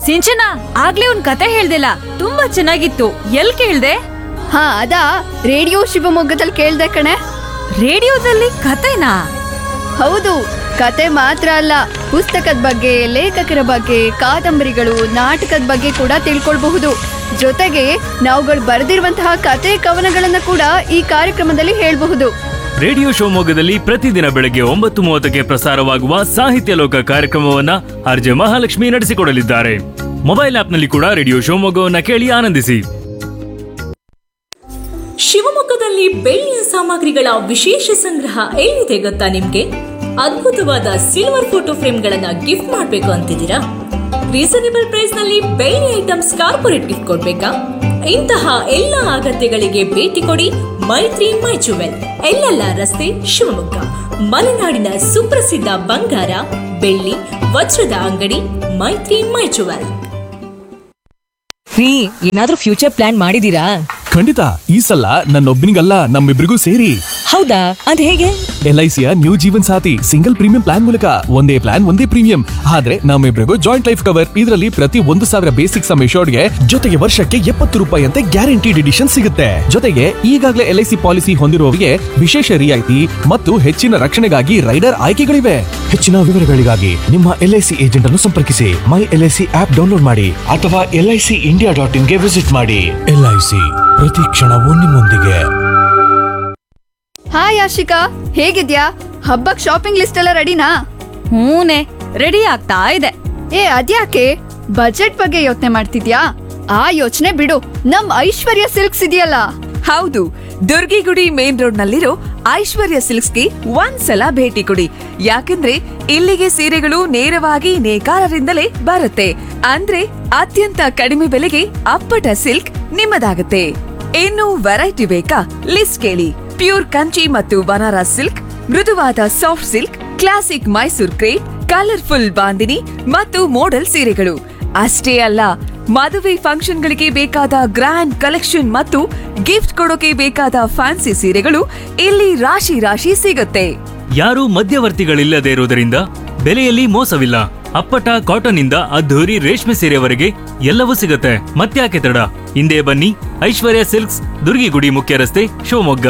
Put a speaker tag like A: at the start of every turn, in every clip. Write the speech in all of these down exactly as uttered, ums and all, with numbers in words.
A: ಸಿಂಚನ, ಆಗ್ಲೇ ಒಂದ್ ಕತೆ ಹೇಳ್ದಿಲ್ಲ, ತುಂಬಾ ಚೆನ್ನಾಗಿತ್ತು. ಎಲ್ ಕೇಳ್ದೆ?
B: ಹಾ ಅದಾ ರೇಡಿಯೋ ಶಿವಮೊಗ್ಗದಲ್ಲಿ ಕೇಳ್ದೆ ಕಣೆ.
A: ರೇಡಿಯೋದಲ್ಲಿ ಕತೆನಾ?
B: ಹೌದು, ಕತೆ ಮಾತ್ರ ಅಲ್ಲ, ಪುಸ್ತಕದ ಬಗ್ಗೆ, ಲೇಖಕರ ಬಗ್ಗೆ, ಕಾದಂಬರಿಗಳು, ನಾಟಕದ ಬಗ್ಗೆ ಕೂಡ ತಿಳ್ಕೊಳ್ಬಹುದು. ಜೊತೆಗೆ ನಾವುಗಳು ಬರೆದಿರುವಂತಹ ಕತೆ ಕವನಗಳನ್ನ ಕೂಡ ಈ ಕಾರ್ಯಕ್ರಮದಲ್ಲಿ ಹೇಳ್ಬಹುದು.
C: ರೇಡಿಯೋ ಶಿವಮೊಗ್ಗದಲ್ಲಿ ಪ್ರತಿದಿನ ಬೆಳಗ್ಗೆ ಒಂಬತ್ತು ಮೂವತ್ತಕ್ಕೆ ಪ್ರಸಾರವಾಗುವ ಸಾಹಿತ್ಯ ಲೋಕ ಕಾರ್ಯಕ್ರಮವನ್ನ ಆರ್ಜೆ ಮಹಾಲಕ್ಷ್ಮಿ ನಡೆಸಿಕೊಡಲಿದ್ದಾರೆ. ಮೊಬೈಲ್ ಆಪ್ನಲ್ಲಿ ಕೂಡ ರೇಡಿಯೋ ಶಿವಮೊಗ್ಗವನ್ನ ಕೇಳಿ ಆನಂದಿಸಿ.
D: ಶಿವಮೊಗ್ಗದಲ್ಲಿ ಬೆಳ್ಳಿಯ ಸಾಮಗ್ರಿಗಳ ವಿಶೇಷ ಸಂಗ್ರಹ ಎಲ್ಲಿದೆ ಗೊತ್ತಾ ನಿಮ್ಗೆ? ಅದ್ಭುತವಾದ ಸಿಲ್ವರ್ ಫೋಟೋ ಫ್ರೇಮ್ಗಳನ್ನ ಗಿಫ್ಟ್ ಮಾಡ್ಬೇಕು ಅಂತಿದ್ದೀರಾ? ರೀಸನೇಬಲ್ ಪ್ರೈಸ್ ನಲ್ಲಿ ಬೆಳ್ಳಿ ಐಟಮ್ಸ್ ಕಾರ್ಪೊರೇಟ್ ಗಿಫ್ಟ್ ಕೊಡ್ಬೇಕಾ? ಇಂತಹ ಎಲ್ಲ ಅಗತ್ಯಗಳಿಗೆ ಭೇಟಿ ಕೊಡಿ ಮೈತ್ರಿ ಮೈ ಜುವೆಲ್, ಎಲ್ಲೆಲ್ಲ ರಸ್ತೆ, ಶಿವಮೊಗ್ಗ. ಮಲೆನಾಡಿನ ಸುಪ್ರಸಿದ್ಧ ಬಂಗಾರ, ಬೆಳ್ಳಿ, ವಜ್ರದ ಅಂಗಡಿ ಮೈತ್ರಿ ಮೈ ಜುವೆಲ್.
E: ರೀ, ಏನಾದ್ರೂ ಫ್ಯೂಚರ್ ಪ್ಲಾನ್ ಮಾಡಿದೀರಾ?
F: ಖಂಡಿತ. ಈ ಸಲ ನನ್ನೊಬ್ಬನಿಗಲ್ಲ, ನಮ್ಮಿಬ್ರಿಗೂ ಸೇರಿ.
E: ಹೌದಾ? ಅದ್ ಹೇಗೆ?
F: ಎಲ್ ಐ ಸಿಯ ನ್ಯೂ ಜೀವನ್ ಸಾಥಿ ಸಿಂಗಲ್ ಪ್ರೀಮಿಯಂ ಪ್ಲಾನ್ ಮೂಲಕ ಒಂದೇ ಪ್ಲಾನ್ ಒಂದೇ ಪ್ರೀಮಿಯಂ, ಆದ್ರೆ ನಮ್ಮಿಬ್ರಿಗೂ ಜಾಯಿಂಟ್ ಲೈಫ್ ಕವರ್. ಇದರಲ್ಲಿ ಪ್ರತಿ ಒಂದು ಸಾವಿರ ಬೇಸಿಕ್ ಸಮ್ ಗೆ ಜೊತೆಗೆ ವರ್ಷಕ್ಕೆ ಎಪ್ಪತ್ತು ರೂಪಾಯಿ ಅಂತೆ ಗ್ಯಾರಂಟಿಡ್ ಎಡಿಷನ್ ಸಿಗುತ್ತೆ. ಜೊತೆಗೆ ಈಗಾಗಲೇ ಎಲ್ ಐ ಸಿ ಪಾಲಿಸಿ ಹೊಂದಿರುವವರಿಗೆ ವಿಶೇಷ ರಿಯಾಯಿತಿ ಮತ್ತು ಹೆಚ್ಚಿನ ರಕ್ಷಣೆಗಾಗಿ ರೈಡರ್ ಆಯ್ಕೆಗಳಿವೆ. ಹೆಚ್ಚಿನ ವಿವರಗಳಿಗಾಗಿ ನಿಮ್ಮ ಎಲ್ ಐ ಸಿ ಏಜೆಂಟ್ ಅನ್ನು ಸಂಪರ್ಕಿಸಿ, ಮೈ L I C app download ಮಾಡಿ ಅಥವಾ L I C India dot in ಗೆ ವಿಸಿಟ್ ಮಾಡಿ. ಎಲ್ ಐ ಸಿ, ಪ್ರತಿ ಕ್ಷಣವೂ ನಿಮ್ಮೊಂದಿಗೆ.
B: ಹಾಯ್ ಆಶಿಕಾ, ಹೇಗಿದ್ಯಾ? ಹಬ್ಬಕ್ ಶಾಪಿಂಗ್ ಲಿಸ್ಟ್ ಎಲ್ಲ ರೆಡಿನಾ?
A: ಹೂನೆ, ರೆಡಿ ಆಗ್ತಾ ಇದೆ.
B: ಏ ಅದ್ಯಾಕೆ ಬಜೆಟ್ ಬಗ್ಗೆ ಯೋಚನೆ ಮಾಡ್ತಿದ್ಯಾ? ಆ ಯೋಚನೆ ಬಿಡು, ನಮ್ ಐಶ್ವರ್ಯ ಸಿಲ್ಕ್ಸ್ ಇದೆಯಲ್ಲ.
G: ಹೌದು, ದುರ್ಗಿಗುಡಿ ಮೇನ್ ರೋಡ್ ನಲ್ಲಿರೋ ಐಶ್ವರ್ಯ ಸಿಲ್ಕ್ಸ್ಗೆ ಒಂದ್ಸಲ ಭೇಟಿ ಕೊಡಿ. ಯಾಕಂದ್ರೆ ಇಲ್ಲಿಗೆ ಸೀರೆಗಳು ನೇರವಾಗಿ ನೇಕಾರರಿಂದಲೇ ಬರುತ್ತೆ. ಅಂದ್ರೆ ಅತ್ಯಂತ ಕಡಿಮೆ ಬೆಲೆಗೆ ಅಪ್ಪಟ ಸಿಲ್ಕ್ ನಿಮ್ಮದಾಗುತ್ತೆ. ಇನ್ನು ವೆರೈಟಿ ಬೇಕಾ? ಲಿಸ್ಟ್ ಕೇಳಿ. ಪ್ಯೂರ್ ಕಂಚಿ ಮತ್ತು ಬನಾರಸ್ ಸಿಲ್ಕ್, ಮೃದುವಾದ soft silk, classic Mysore crepe, colourful bandhani ಮತ್ತು ಮೋಡಲ್ ಸೀರೆಗಳು ಅಷ್ಟೇ ಅಲ್ಲ, ಮದುವೆ ಫಂಕ್ಷನ್ಗಳಿಗೆ ಬೇಕಾದ ಗ್ರ್ಯಾಂಡ್ ಕಲೆಕ್ಷನ್ ಮತ್ತು ಗಿಫ್ಟ್ ಕೊಡೋಕೆ ಬೇಕಾದ ಫ್ಯಾನ್ಸಿ ಸೀರೆಗಳು ಇಲ್ಲಿ ರಾಶಿ ರಾಶಿ ಸಿಗುತ್ತೆ.
C: ಯಾರು ಮಧ್ಯವರ್ತಿಗಳಿಲ್ಲದೆ ಇರುವುದರಿಂದ ಬೆಲೆಯಲ್ಲಿ ಮೋಸವಿಲ್ಲ. ಅಪ್ಪಟ ಕಾಟನ್ ಇಂದ ಅದ್ಧೂರಿ ರೇಷ್ಮೆ ಸೀರೆವರೆಗೆ ಎಲ್ಲವೂ ಸಿಗುತ್ತೆ. ಮತ್ತ್ಯಾಕೆ ತಡ? ಹಿಂದೆ ಬನ್ನಿ, ಐಶ್ವರ್ಯ ಸಿಲ್ಕ್ಸ್, ದುರ್ಗಿಗುಡಿ ಮುಖ್ಯ ರಸ್ತೆ, ಶಿವಮೊಗ್ಗ.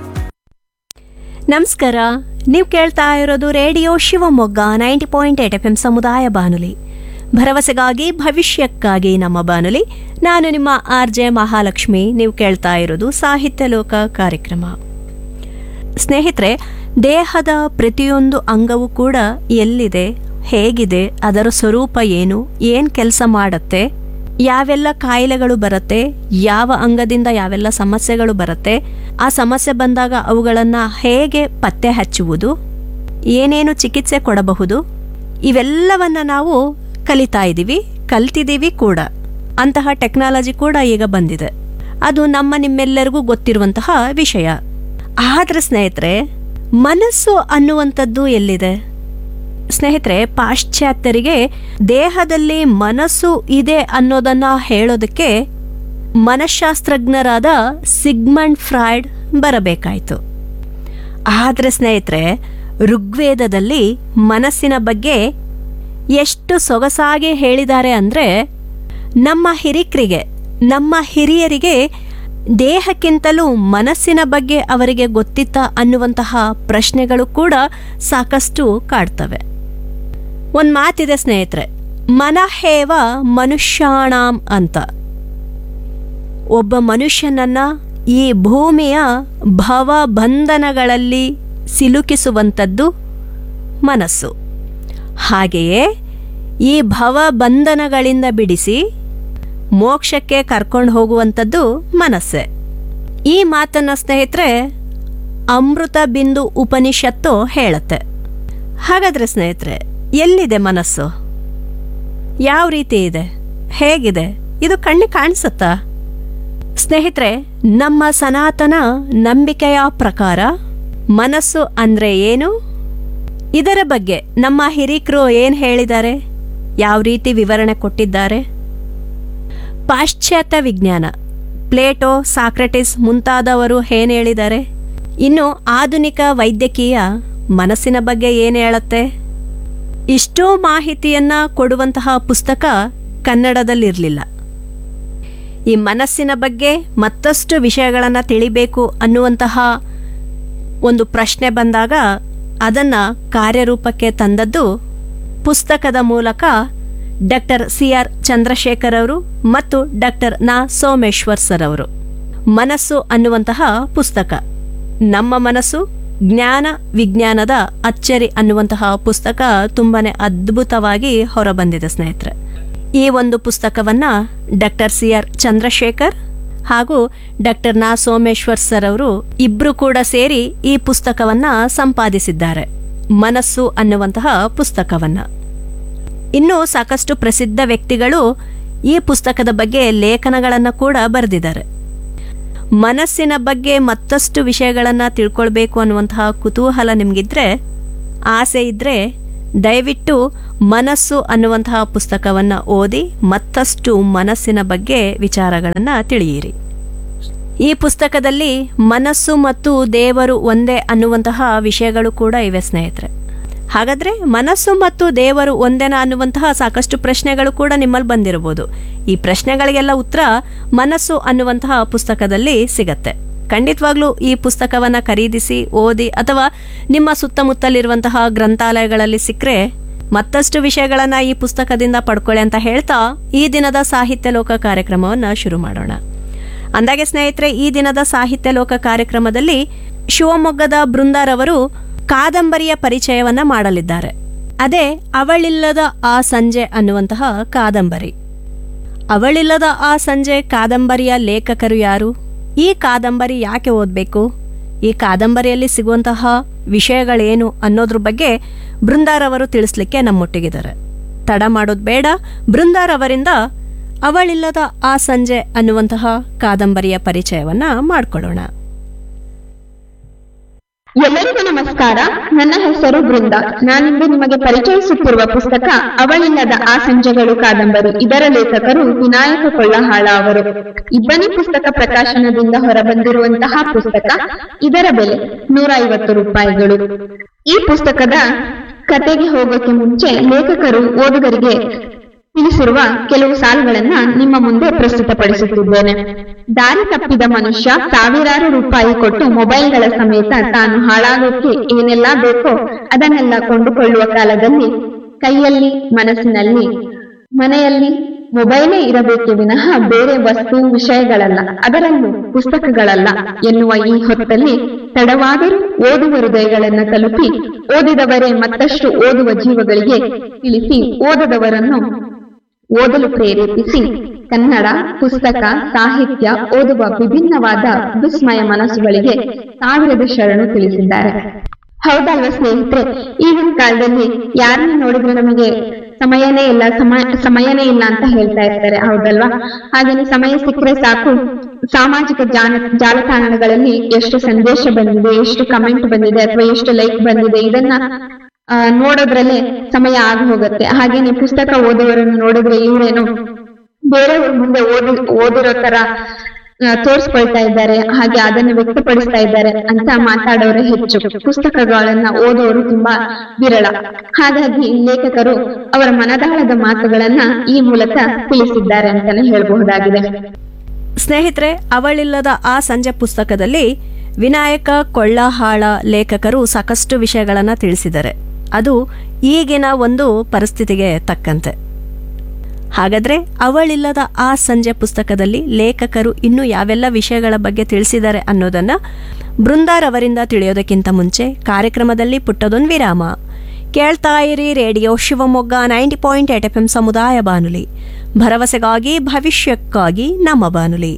H: ನಮಸ್ಕಾರ, ನೀವು ಕೇಳ್ತಾ ಇರೋದು radio Shivamogga ninety point eight F M ಸಮುದಾಯ ಬಾನುಲಿ, ಭರವಸೆಗಾಗಿ ಭವಿಷ್ಯಕ್ಕಾಗಿ ನಮ್ಮ ಬಾನುಲಿ. ನಾನು ನಿಮ್ಮ ಆರ್ ಜೆ ಮಹಾಲಕ್ಷ್ಮಿ. ನೀವು ಕೇಳ್ತಾ ಇರೋದು ಸಾಹಿತ್ಯ ಲೋಕ ಕಾರ್ಯಕ್ರಮ. ಸ್ನೇಹಿತರೆ, ದೇಹದ ಪ್ರತಿಯೊಂದು ಅಂಗವೂ ಕೂಡ ಎಲ್ಲಿದೆ, ಹೇಗಿದೆ, ಅದರ ಸ್ವರೂಪ ಏನು, ಏನು ಕೆಲಸ ಮಾಡುತ್ತೆ, ಯಾವೆಲ್ಲ ಕಾಯಿಲೆಗಳು ಬರುತ್ತೆ, ಯಾವ ಅಂಗದಿಂದ ಯಾವೆಲ್ಲ ಸಮಸ್ಯೆಗಳು ಬರುತ್ತೆ, ಆ ಸಮಸ್ಯೆ ಬಂದಾಗ ಅವುಗಳನ್ನು ಹೇಗೆ ಪತ್ತೆ ಹಚ್ಚುವುದು, ಏನೇನು ಚಿಕಿತ್ಸೆ ಕೊಡಬಹುದು, ಇವೆಲ್ಲವನ್ನ ನಾವು ಕಲಿತಾ ಇದ್ದೀವಿ, ಕಲ್ತಿದ್ದೀವಿ ಕೂಡ. ಅಂತಹ ಟೆಕ್ನಾಲಜಿ ಕೂಡ ಈಗ ಬಂದಿದೆ. ಅದು ನಮ್ಮ ನಿಮ್ಮೆಲ್ಲರಿಗೂ ಗೊತ್ತಿರುವಂತಹ ವಿಷಯ. ಆದ್ರೆ ಸ್ನೇಹಿತರೆ, ಮನಸ್ಸು ಅನ್ನುವಂಥದ್ದು ಎಲ್ಲಿದೆ? ಸ್ನೇಹಿತರೆ, ಪಾಶ್ಚಾತ್ಯರಿಗೆ ದೇಹದಲ್ಲಿ ಮನಸ್ಸು ಇದೆ ಅನ್ನೋದನ್ನ ಹೇಳೋದಕ್ಕೆ ಮನಃಶಾಸ್ತ್ರಜ್ಞರಾದ ಸಿಗ್ಮಂಡ್ ಫ್ರಾಯ್ಡ್ ಬರಬೇಕಾಯಿತು. ಆದರೆ ಸ್ನೇಹಿತರೆ, ಋಗ್ವೇದದಲ್ಲಿ ಮನಸ್ಸಿನ ಬಗ್ಗೆ ಎಷ್ಟು ಸೊಗಸಾಗಿ ಹೇಳಿದ್ದಾರೆ ಅಂದರೆ, ನಮ್ಮ ಹಿರಿಕರಿಗೆ, ನಮ್ಮ ಹಿರಿಯರಿಗೆ ದೇಹಕ್ಕಿಂತಲೂ ಮನಸ್ಸಿನ ಬಗ್ಗೆ ಅವರಿಗೆ ಗೊತ್ತಿತ್ತ ಅನ್ನುವಂತಹ ಪ್ರಶ್ನೆಗಳು ಕೂಡ ಸಾಕಷ್ಟು ಕಾಡ್ತವೆ. ಒಂದು ಮಾತಿದೆ ಸ್ನೇಹಿತರೆ, ಮನಹೇವ ಮನುಷ್ಯಾಣಾಂ ಅಂತ. ಒಬ್ಬ ಮನುಷ್ಯನನ್ನ ಈ ಭೂಮಿಯ ಭವಬಂಧನಗಳಲ್ಲಿ ಸಿಲುಕಿಸುವಂಥದ್ದು ಮನಸ್ಸು. ಹಾಗೆಯೇ ಈ ಭವಬಂಧನಗಳಿಂದ ಬಿಡಿಸಿ ಮೋಕ್ಷಕ್ಕೆ ಕರ್ಕೊಂಡು ಹೋಗುವಂಥದ್ದು ಮನಸ್ಸೆ. ಈ ಮಾತನ್ನ ಸ್ನೇಹಿತರೆ ಅಮೃತ ಬಿಂದು ಉಪನಿಷತ್ತು ಹೇಳುತ್ತೆ. ಹಾಗಾದ್ರೆ ಸ್ನೇಹಿತರೆ, ಎಲ್ಲಿದೆ ಮನಸ್ಸು? ಯಾವ ರೀತಿ ಇದೆ? ಹೇಗಿದೆ? ಇದು ಕಣ್ಣಿಗೆ ಕಾಣಿಸುತ್ತಾ? ಸ್ನೇಹಿತರೆ, ನಮ್ಮ ಸನಾತನ ನಂಬಿಕೆಯ ಪ್ರಕಾರ ಮನಸ್ಸು ಅಂದ್ರೆ ಏನು, ಇದರ ಬಗ್ಗೆ ನಮ್ಮ ಹಿರಿಕರು ಏನು ಹೇಳಿದ್ದಾರೆ, ಯಾವ ರೀತಿ ವಿವರಣೆ ಕೊಟ್ಟಿದ್ದಾರೆ? ಪಾಶ್ಚಾತ್ಯ ವಿಜ್ಞಾನ, ಪ್ಲೇಟೋ, ಸಾಕ್ರೆಟಿಸ್ ಮುಂತಾದವರು ಏನು ಹೇಳಿದ್ದಾರೆ? ಇನ್ನು ಆಧುನಿಕ ವೈದ್ಯಕೀಯ ಮನಸ್ಸಿನ ಬಗ್ಗೆ ಏನು ಹೇಳುತ್ತೆ? ಇಷ್ಟೋ ಮಾಹಿತಿಯನ್ನ ಕೊಡುವಂತಹ ಪುಸ್ತಕ ಕನ್ನಡದಲ್ಲಿರಲಿಲ್ಲ. ಈ ಮನಸ್ಸಿನ ಬಗ್ಗೆ ಮತ್ತಷ್ಟು ವಿಷಯಗಳನ್ನು ತಿಳಿಬೇಕು ಅನ್ನುವಂತಹ ಒಂದು ಪ್ರಶ್ನೆ ಬಂದಾಗ ಅದನ್ನು ಕಾರ್ಯರೂಪಕ್ಕೆ ತಂದದ್ದು ಪುಸ್ತಕದ ಮೂಲಕ ಡಾಕ್ಟರ್ ಸಿ ಆರ್ ಚಂದ್ರಶೇಖರ್ ಅವರು ಮತ್ತು ಡಾಕ್ಟರ್ ನಾ ಸೋಮೇಶ್ವರ್ ಸರ್ ಅವರು. ಮನಸ್ಸು ಅನ್ನುವಂತಹ ಪುಸ್ತಕ, ನಮ್ಮ ಮನಸ್ಸು ಜ್ಞಾನ ವಿಜ್ಞಾನದ ಅಚ್ಚರಿ ಅನ್ನುವಂತಹ ಪುಸ್ತಕ ತುಂಬಾನೇ ಅದ್ಭುತವಾಗಿ ಹೊರಬಂದಿದೆ ಸ್ನೇಹಿತರೆ. ಈ ಒಂದು ಪುಸ್ತಕವನ್ನ ಡಾಕ್ಟರ್ ಸಿ ಆರ್ ಚಂದ್ರಶೇಖರ್ ಹಾಗೂ ಡಾಕ್ಟರ್ ನಾ ಸೋಮೇಶ್ವರ್ ಸರ್ ಅವರು ಇಬ್ರು ಕೂಡ ಸೇರಿ ಈ ಪುಸ್ತಕವನ್ನ ಸಂಪಾದಿಸಿದ್ದಾರೆ, ಮನಸ್ಸು ಅನ್ನುವಂತಹ ಪುಸ್ತಕವನ್ನ. ಇನ್ನು ಸಾಕಷ್ಟು ಪ್ರಸಿದ್ಧ ವ್ಯಕ್ತಿಗಳು ಈ ಪುಸ್ತಕದ ಬಗ್ಗೆ ಲೇಖನಗಳನ್ನು ಕೂಡ ಬರೆದಿದ್ದಾರೆ. ಮನಸ್ಸಿನ ಬಗ್ಗೆ ಮತ್ತಷ್ಟು ವಿಷಯಗಳನ್ನು ತಿಳ್ಕೊಳ್ಬೇಕು ಅನ್ನುವಂತಹ ಕುತೂಹಲ ನಿಮಗಿದ್ರೆ, ಆಸೆ ಇದ್ದರೆ ದಯವಿಟ್ಟು ಮನಸ್ಸು ಅನ್ನುವಂತಹ ಪುಸ್ತಕವನ್ನು ಓದಿ ಮತ್ತಷ್ಟು ಮನಸ್ಸಿನ ಬಗ್ಗೆ ವಿಚಾರಗಳನ್ನು ತಿಳಿಯಿರಿ. ಈ ಪುಸ್ತಕದಲ್ಲಿ ಮನಸ್ಸು ಮತ್ತು ದೇವರು ಒಂದೇ ಅನ್ನುವಂತಹ ವಿಷಯಗಳು ಕೂಡ ಇವೆ ಸ್ನೇಹಿತರೆ. ಹಾಗಾದರೆ ಮನಸ್ಸು ಮತ್ತು ದೇವರು ಒಂದೇನಾ ಅನ್ನುವಂತಹ ಸಾಕಷ್ಟು ಪ್ರಶ್ನೆಗಳು ಕೂಡ ನಿಮ್ಮಲ್ಲಿ ಬಂದಿರಬಹುದು. ಈ ಪ್ರಶ್ನೆಗಳಿಗೆಲ್ಲ ಉತ್ತರ ಮನಸ್ಸು ಅನ್ನುವಂತಹ ಪುಸ್ತಕದಲ್ಲಿ ಸಿಗತ್ತೆ. ಖಂಡಿತವಾಗ್ಲೂ ಈ ಪುಸ್ತಕವನ್ನು ಖರೀದಿಸಿ ಓದಿ ಅಥವಾ ನಿಮ್ಮ ಸುತ್ತಮುತ್ತಲಿರುವಂತಹ ಗ್ರಂಥಾಲಯಗಳಲ್ಲಿ ಸಿಕ್ಕರೆ ಮತ್ತಷ್ಟು ವಿಷಯಗಳನ್ನು ಈ ಪುಸ್ತಕದಿಂದ ಪಡ್ಕೊಳ್ಳಿ ಅಂತ ಹೇಳ್ತಾ ಈ ದಿನದ ಸಾಹಿತ್ಯ ಲೋಕ ಕಾರ್ಯಕ್ರಮವನ್ನು ಶುರು ಮಾಡೋಣ. ಅಂದಾಗೆ ಸ್ನೇಹಿತರೆ, ಈ ದಿನದ ಸಾಹಿತ್ಯ ಲೋಕ ಕಾರ್ಯಕ್ರಮದಲ್ಲಿ ಶಿವಮೊಗ್ಗದ ಬೃಂದಾರವರು ಕಾದಂಬರಿಯ ಪರಿಚಯವನ್ನ ಮಾಡಲಿದ್ದಾರೆ. ಅದೇ ಅವಳಿಲ್ಲದ ಆ ಸಂಜೆ ಅನ್ನುವಂತಹ ಕಾದಂಬರಿ. ಅವಳಿಲ್ಲದ ಆ ಸಂಜೆ ಕಾದಂಬರಿಯ ಲೇಖಕರು ಯಾರು? ಈ ಕಾದಂಬರಿ ಯಾಕೆ ಓದಬೇಕು? ಈ ಕಾದಂಬರಿಯಲ್ಲಿ ಸಿಗುವಂತಹ ವಿಷಯಗಳೇನು ಅನ್ನೋದ್ರ ಬಗ್ಗೆ ಬೃಂದಾರವರು ತಿಳಿಸ್ಲಿಕ್ಕೆ ನಮ್ಮೊಟ್ಟಿಗಿದ್ದಾರೆ. ತಡ ಮಾಡೋದು ಬೇಡ, ಬೃಂದಾರವರಿಂದ ಅವಳಿಲ್ಲದ ಆ ಸಂಜೆ ಅನ್ನುವಂತಹ ಕಾದಂಬರಿಯ ಪರಿಚಯವನ್ನ ಮಾಡಿಕೊಳ್ಳೋಣ.
I: ಎಲ್ಲರಿಗೂ ನಮಸ್ಕಾರ. ನನ್ನ ಹೆಸರು ಬೃಂದ. ನಾನಿಂದು ನಿಮಗೆ ಪರಿಚಯಿಸುತ್ತಿರುವ ಪುಸ್ತಕ ಅವಳಿಲ್ಲದ ಆ ಸಂಜೆಗಳು ಕಾದಂಬರಿ. ಇದರ ಲೇಖಕರು ವಿನಾಯಕ ಕೊಳ್ಳಹಾಳ ಅವರು. ಇಬ್ಬನಿ ಪುಸ್ತಕ ಪ್ರಕಾಶನದಿಂದ ಹೊರಬಂದಿರುವಂತಹ ಪುಸ್ತಕ. ಇದರ ಬೆಲೆ ನೂರ ಐವತ್ತು ರೂಪಾಯಿಗಳು. ಈ ಪುಸ್ತಕದ ಕತೆಗೆ ಹೋಗೋಕೆ ಮುಂಚೆ ಲೇಖಕರು ಓದುಗರಿಗೆ ತಿಳಿಸಿರುವ ಕೆಲವು ಸಾಲುಗಳನ್ನ ನಿಮ್ಮ ಮುಂದೆ ಪ್ರಸ್ತುತಪಡಿಸುತ್ತಿದ್ದೇನೆ. ದಾರಿ ತಪ್ಪಿದ ಮನುಷ್ಯ ಸಾವಿರಾರು ರೂಪಾಯಿ ಕೊಟ್ಟು ಮೊಬೈಲ್ಗಳ ಸಮೇತ ತಾನು ಹಾಳಾಗೋಕೆ ಏನೆಲ್ಲಾ ಬೇಕೋ ಅದನ್ನೆಲ್ಲ ಕೊಂಡುಕೊಳ್ಳುವ ಕಾಲದಲ್ಲಿ ಕೈಯಲ್ಲಿ, ಮನಸ್ಸಿನಲ್ಲಿ, ಮನೆಯಲ್ಲಿ ಮೊಬೈಲೇ ಇರಬೇಕೆ ವಿನಃ ಬೇರೆ ವಸ್ತು ವಿಷಯಗಳಲ್ಲ, ಅದರಲ್ಲೂ ಪುಸ್ತಕಗಳಲ್ಲ ಎನ್ನುವ ಈ ಹೊತ್ತಲ್ಲಿ ತಡವಾದರೂ ಓದುವ ಹೃದಯಗಳನ್ನ ತಲುಪಿ ಓದಿದವರೇ ಮತ್ತಷ್ಟು ಓದುವ ಜೀವಗಳಿಗೆ ತಿಳಿಸಿ ಓದದವರನ್ನು ಓದಲು ಪ್ರೇರೇಪಿಸಿ ಕನ್ನಡ ಪುಸ್ತಕ ಸಾಹಿತ್ಯ ಓದುವ ವಿಭಿನ್ನವಾದ ವಿಸ್ಮಯ ಮನಸ್ಸುಗಳಿಗೆ ಸಾವಿರದ ಶರಣು ತಿಳಿಸಿದ್ದಾರೆ. ಹೌದಲ್ವಾ ಸ್ನೇಹಿತರೆ? ಈಗಿನ ಕಾಲದಲ್ಲಿ ಯಾರನ್ನ ನೋಡಿದ್ರೆ ನಮಗೆ ಸಮಯನೇ ಇಲ್ಲ ಸಮಯ ಸಮಯನೇ ಇಲ್ಲ ಅಂತ ಹೇಳ್ತಾ ಇರ್ತಾರೆ, ಹೌದಲ್ವಾ? ಹಾಗೇನೆ ಸಮಯ ಸಿಕ್ಕರೆ ಸಾಕು ಸಾಮಾಜಿಕ ಜಾಲ ಜಾಲತಾಣಗಳಲ್ಲಿ ಎಷ್ಟು ಸಂದೇಶ ಬಂದಿದೆ, ಎಷ್ಟು ಕಮೆಂಟ್ ಬಂದಿದೆ ಅಥವಾ ಎಷ್ಟು ಲೈಕ್ ಬಂದಿದೆ ಇದನ್ನ ಅಹ್ ನೋಡೋದ್ರಲ್ಲೇ ಸಮಯ ಆಗಿ ಹೋಗುತ್ತೆ. ಹಾಗೇನೆ ಪುಸ್ತಕ ಓದುವವರನ್ನು ನೋಡಿದ್ರೆ ಇವರೇನು ಬೇರೆಯವ್ರ ಮುಂದೆ ಓದಿ ಓದಿರೋ ತರ ತೋರಿಸ್ಕೊಳ್ತಾ ಇದ್ದಾರೆ, ಹಾಗೆ ಅದನ್ನು ವ್ಯಕ್ತಪಡಿಸ್ತಾ ಇದ್ದಾರೆ ಅಂತ ಮಾತಾಡೋರೇ ಹೆಚ್ಚು. ಪುಸ್ತಕಗಳನ್ನ ಓದೋರು ತುಂಬಾ ವಿರಳ. ಹಾಗಾಗಿ ಲೇಖಕರು ಅವರ ಮನದಾಳದ ಮಾತುಗಳನ್ನ ಈ ಮೂಲಕ ತಿಳಿಸಿದ್ದಾರೆ ಅಂತಾನೆ ಹೇಳಬಹುದಾಗಿದೆ.
H: ಸ್ನೇಹಿತರೆ, ಅವಳಿಲ್ಲದ ಆ ಸಂಜೆ ಪುಸ್ತಕದಲ್ಲಿ ವಿನಾಯಕ ಕೊಳ್ಳಹಾಳ ಲೇಖಕರು ಸಾಕಷ್ಟು ವಿಷಯಗಳನ್ನ ತಿಳಿಸಿದ್ದಾರೆ. ಅದು ಈಗಿನ ಒಂದು ಪರಿಸ್ಥಿತಿಗೆ ತಕ್ಕಂತೆ. ಹಾಗಾದ್ರೆ ಅವಳಿಲ್ಲದ ಆ ಸಂಜೆ ಪುಸ್ತಕದಲ್ಲಿ ಲೇಖಕರು ಇನ್ನು ಯಾವೆಲ್ಲ ವಿಷಯಗಳ ಬಗ್ಗೆ ತಿಳಿಸಿದ್ದಾರೆ ಅನ್ನೋದನ್ನ ಬೃಂದಾರ್ ಅವರಿಂದ ತಿಳಿಯೋದಕ್ಕಿಂತ ಮುಂಚೆ ಕಾರ್ಯಕ್ರಮದಲ್ಲಿ ಪುಟ್ಟದೊಂದು ವಿರಾಮ. ಕೇಳ್ತಾ ಇರಿ radio Shivamogga ninety point eight F M ಸಮುದಾಯ ಬಾನುಲಿ, ಭರವಸೆಗಾಗಿ ಭವಿಷ್ಯಕ್ಕಾಗಿ ನಮ್ಮ ಬಾನುಲಿ.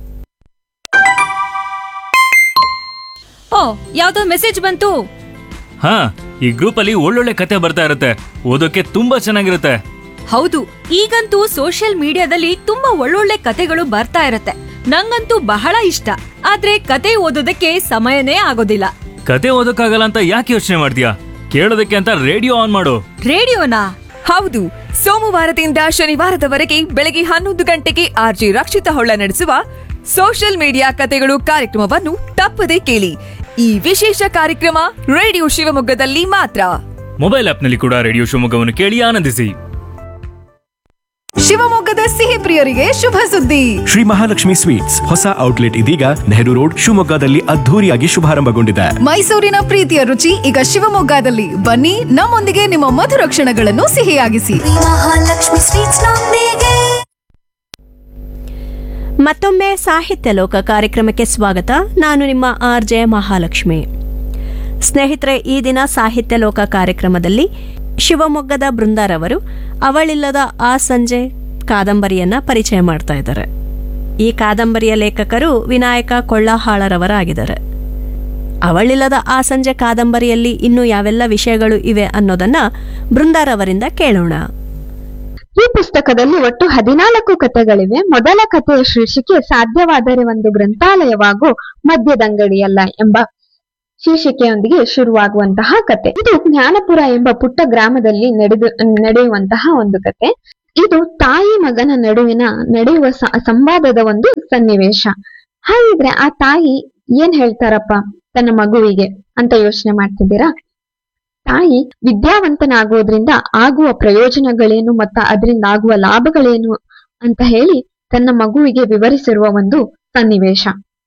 A: ಓ, ಯಾವ್ದೋ ಮೆಸೇಜ್ ಬಂತು.
C: ಹಾ, ಈ ಗ್ರೂಪ್ ಅಲ್ಲಿ ಒಳ್ಳೊಳ್ಳೆ ಕತೆ ಬರ್ತಾ ಇರುತ್ತೆ, ಓದೋಕೆ ತುಂಬಾ ಚೆನ್ನಾಗಿರುತ್ತೆ.
A: ಹೌದು, ಈಗಂತೂ ಸೋಷಿಯಲ್ ಮೀಡಿಯಾದಲ್ಲಿ ತುಂಬಾ ಒಳ್ಳೊಳ್ಳೆ ಕತೆಗಳು ಬರ್ತಾ ಇರತ್ತೆ. ನಂಗಂತೂ ಬಹಳ ಇಷ್ಟ. ಆದ್ರೆ ಕತೆ ಓದೋದಕ್ಕೆ ಸಮಯನೇ ಆಗೋದಿಲ್ಲ.
C: ಕತೆ ಓದೋಕ್ಕಾಗಲ್ಲ ಅಂತ ಯಾಕೆ ಯೋಚನೆ ಮಾಡ್ತೀಯಾ? ಕೇಳೋದಕ್ಕೆ ಅಂತ ರೇಡಿಯೋ ಆನ್ ಮಾಡು.
A: ರೇಡಿಯೋನಾ?
G: ಹೌದು, ಸೋಮವಾರದಿಂದ ಶನಿವಾರದವರೆಗೆ ಬೆಳಗ್ಗೆ ಹನ್ನೊಂದು ಗಂಟೆಗೆ ಆರ್ಜಿ ರಕ್ಷಿತ ಹೊಳ್ಳ ನಡೆಸುವ ಸೋಷಿಯಲ್ ಮೀಡಿಯಾ ಕತೆಗಳು ಕಾರ್ಯಕ್ರಮವನ್ನು ತಪ್ಪದೇ ಕೇಳಿ. ಈ ವಿಶೇಷ ಕಾರ್ಯಕ್ರಮ ರೇಡಿಯೋ ಶಿವಮೊಗ್ಗದಲ್ಲಿ ಮಾತ್ರ.
C: ಮೊಬೈಲ್ ಆಪ್ನಲ್ಲಿ ಕೂಡ ರೇಡಿಯೋ ಶಿವಮೊಗ್ಗವನ್ನು ಕೇಳಿ ಆನಂದಿಸಿ.
G: ಶಿವಮೊಗ್ಗದ ಸಿಹಿ ಪ್ರಿಯರಿಗೆ ಶುಭ ಸುದ್ದಿ.
F: ಶ್ರೀ ಮಹಾಲಕ್ಷ್ಮಿ ಸ್ವೀಟ್ಸ್ ಹೊಸ ಔಟ್ಲೆಟ್ ಇದೀಗ ನೆಹರು ರೋಡ್ ಶಿವಮೊಗ್ಗದಲ್ಲಿ ಅದ್ಧೂರಿಯಾಗಿ ಶುಭಾರಂಭಗೊಂಡಿದೆ.
G: ಮೈಸೂರಿನ ಪ್ರೀತಿಯ ರುಚಿ ಈಗ ಶಿವಮೊಗ್ಗದಲ್ಲಿ. ಬನ್ನಿ, ನಮ್ಮೊಂದಿಗೆ ನಿಮ್ಮ ಮಧುರ ಕ್ಷಣಗಳನ್ನು ಸಿಹಿಯಾಗಿಸಿ.
H: ಮತ್ತೊಮ್ಮೆ ಸಾಹಿತ್ಯ ಲೋಕ ಕಾರ್ಯಕ್ರಮಕ್ಕೆ ಸ್ವಾಗತ. ನಾನು ನಿಮ್ಮ ಆರ್ ಜೆ ಮಹಾಲಕ್ಷ್ಮಿ. ಸ್ನೇಹಿತರೆ, ಈ ದಿನ ಸಾಹಿತ್ಯ ಲೋಕ ಕಾರ್ಯಕ್ರಮದಲ್ಲಿ ಶಿವಮೊಗ್ಗದ ಬೃಂದಾರವರು ಅವಳಿಲ್ಲದ ಆ ಸಂಜೆ ಕಾದಂಬರಿಯನ್ನ ಪರಿಚಯ ಮಾಡ್ತಾ ಇದ್ದಾರೆ. ಈ ಕಾದಂಬರಿಯ ಲೇಖಕರು ವಿನಾಯಕ ಕೊಳ್ಳಹಾಳರವರಾಗಿದ್ದಾರೆ. ಅವಳಿಲ್ಲದ ಆ ಸಂಜೆ ಕಾದಂಬರಿಯಲ್ಲಿ ಇನ್ನು ಯಾವೆಲ್ಲ ವಿಷಯಗಳು ಇವೆ ಅನ್ನೋದನ್ನ ಬೃಂದಾರವರಿಂದ ಕೇಳೋಣ.
I: ಈ ಪುಸ್ತಕದಲ್ಲಿ ಒಟ್ಟು ಹದಿನಾಲ್ಕು ಕಥೆಗಳಿವೆ. ಮೊದಲ ಕಥೆಯ ಶೀರ್ಷಿಕೆ ಸಾಧ್ಯವಾದರೆ ಒಂದು ಗ್ರಂಥಾಲಯವಾಗೋ ಮದ್ಯದಂಗಡಿಯಲ್ಲ ಎಂಬ ಶೀರ್ಷಿಕೆಯೊಂದಿಗೆ ಶುರುವಾಗುವಂತಹ ಕತೆ. ಇದು ಜ್ಞಾನಪುರ ಎಂಬ ಪುಟ್ಟ ಗ್ರಾಮದಲ್ಲಿ ನಡೆದು ನಡೆಯುವಂತಹ ಒಂದು ಕತೆ. ಇದು ತಾಯಿ ಮಗನ ನಡುವಿನ ನಡೆಯುವ ಸಂವಾದದ ಒಂದು ಸನ್ನಿವೇಶ. ಹಾಗಿದ್ರೆ ಆ ತಾಯಿ ಏನ್ ಹೇಳ್ತಾರಪ್ಪ ತನ್ನ ಮಗುವಿಗೆ ಅಂತ ಯೋಚನೆ ಮಾಡ್ತಿದ್ದೀರಾ? ತಾಯಿ ವಿದ್ಯಾವಂತನಾಗೋದ್ರಿಂದ ಆಗುವ ಪ್ರಯೋಜನಗಳೇನು ಮತ್ತು ಅದರಿಂದ ಆಗುವ ಲಾಭಗಳೇನು ಅಂತ ಹೇಳಿ ತನ್ನ ಮಗುವಿಗೆ ವಿವರಿಸಿರುವ ಒಂದು ಸನ್ನಿವೇಶ.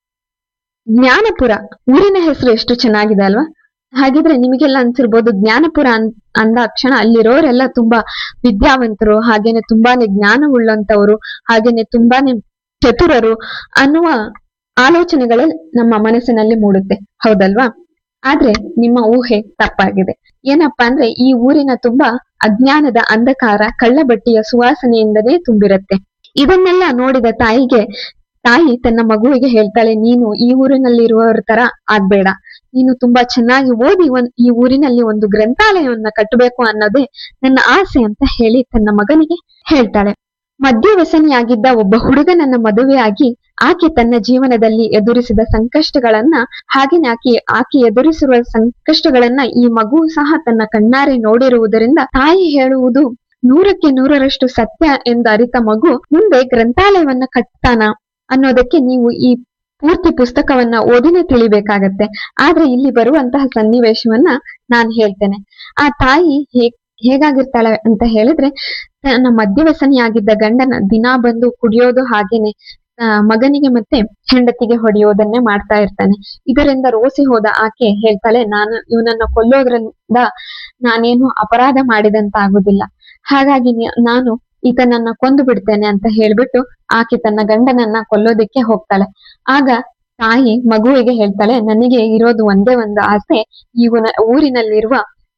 I: ಜ್ಞಾನಪುರ ಊರಿನ ಹೆಸರು ಎಷ್ಟು ಚೆನ್ನಾಗಿದೆ ಅಲ್ವಾ? ಹಾಗಿದ್ರೆ ನಿಮಗೆಲ್ಲ ಅನ್ಸಿರ್ಬೋದು, ಜ್ಞಾನಪುರ ಅನ್ ಅಂದ ಕ್ಷಣ ಅಲ್ಲಿರೋರೆಲ್ಲ ತುಂಬಾ ವಿದ್ಯಾವಂತರು, ಹಾಗೇನೆ ತುಂಬಾನೇ ಜ್ಞಾನವುಳ್ಳಂತವರು, ಹಾಗೇನೆ ತುಂಬಾನೇ ಚತುರರು ಅನ್ನುವ ಆಲೋಚನೆಗಳು ನಮ್ಮ ಮನಸ್ಸಿನಲ್ಲಿ ಮೂಡುತ್ತೆ, ಹೌದಲ್ವಾ? ಆದ್ರೆ ನಿಮ್ಮ ಊಹೆ ತಪ್ಪಾಗಿದೆ. ಏನಪ್ಪಾ ಅಂದ್ರೆ ಈ ಊರಿನ ತುಂಬಾ ಅಜ್ಞಾನದ ಅಂಧಕಾರ, ಕಳ್ಳಬಟ್ಟಿಯ ಸುವಾಸನೆಯಿಂದಲೇ ತುಂಬಿರುತ್ತೆ. ಇದನ್ನೆಲ್ಲ ನೋಡಿದ ತಾಯಿಗೆ ತಾಯಿ ತನ್ನ ಮಗುವಿಗೆ ಹೇಳ್ತಾಳೆ, ನೀನು ಈ ಊರಿನಲ್ಲಿ ಇರುವವರ ತರ ಆಗ್ಬೇಡ, ನೀನು ತುಂಬಾ ಚೆನ್ನಾಗಿ ಓದಿ ಒಂದ್ ಈ ಊರಿನಲ್ಲಿ ಒಂದು ಗ್ರಂಥಾಲಯವನ್ನ ಕಟ್ಟಬೇಕು ಅನ್ನೋದೇ ನನ್ನ ಆಸೆ ಅಂತ ಹೇಳಿ ತನ್ನ ಮಗನಿಗೆ ಹೇಳ್ತಾಳೆ. ಮದ್ಯ ವ್ಯಸನಿಯಾಗಿದ್ದ ಒಬ್ಬ ಹುಡುಗನನ್ನ ಮದುವೆಯಾಗಿ ಆಕೆ ತನ್ನ ಜೀವನದಲ್ಲಿ ಎದುರಿಸಿದ ಸಂಕಷ್ಟಗಳನ್ನ ಹಾಗೇನೆ ಆಕೆ ಆಕೆ ಎದುರಿಸಿರುವ ಸಂಕಷ್ಟಗಳನ್ನ ಈ ಮಗು ಸಹ ತನ್ನ ಕಣ್ಣಾರೆ ನೋಡಿರುವುದರಿಂದ ತಾಯಿ ಹೇಳುವುದು ನೂರಕ್ಕೆ ನೂರರಷ್ಟು ಸತ್ಯ ಎಂದು ಅರಿತ ಮಗು ಮುಂದೆ ಗ್ರಂಥಾಲಯವನ್ನ ಕಟ್ತಾನ ಅನ್ನೋದಕ್ಕೆ ನೀವು ಈ ಪೂರ್ತಿ ಪುಸ್ತಕವನ್ನ ಓದಿನೇ ತಿಳಿಬೇಕಾಗತ್ತೆ. ಆದ್ರೆ ಇಲ್ಲಿ ಬರುವಂತಹ ಸನ್ನಿವೇಶವನ್ನ ನಾನ್ ಹೇಳ್ತೇನೆ. ಆ ತಾಯಿ ಹೇಗ್ ಹೇಗಾಗಿರ್ತಾಳೆ ಅಂತ ಹೇಳಿದ್ರೆ, ತನ್ನ ಮದ್ಯವ್ಯಸನಿಯಾಗಿದ್ದ ಗಂಡನ ದಿನಾ ಬಂದು ಕುಡಿಯೋದು, ಹಾಗೇನೆ ಆ ಮಗನಿಗೆ ಮತ್ತೆ ಹೆಂಡತಿಗೆ ಹೊಡೆಯೋದನ್ನೇ ಮಾಡ್ತಾ ಇರ್ತಾನೆ. ಇದರಿಂದ ರೋಸಿ ಹೋದ ಆಕೆ ಹೇಳ್ತಾಳೆ, ನಾನು ಇವನನ್ನ ಕೊಲ್ಲೋದ್ರಿಂದ ನಾನೇನು ಅಪರಾಧ ಮಾಡಿದಂತ ಆಗುದಿಲ್ಲ, ಹಾಗಾಗಿ ನಾನು ಈತನನ್ನ ಕೊಂದು ಬಿಡ್ತೇನೆ ಅಂತ ಹೇಳ್ಬಿಟ್ಟು ಆಕೆ ತನ್ನ ಗಂಡನನ್ನ ಕೊಲ್ಲೋದಿಕ್ಕೆ ಹೋಗ್ತಾಳೆ. ಆಗ ತಾಯಿ ಮಗುವಿಗೆ ಹೇಳ್ತಾಳೆ, ನನಗೆ ಇರೋದು ಒಂದೇ ಒಂದು ಆಸೆ, ಇವನ ಊರಿನಲ್ಲಿರುವ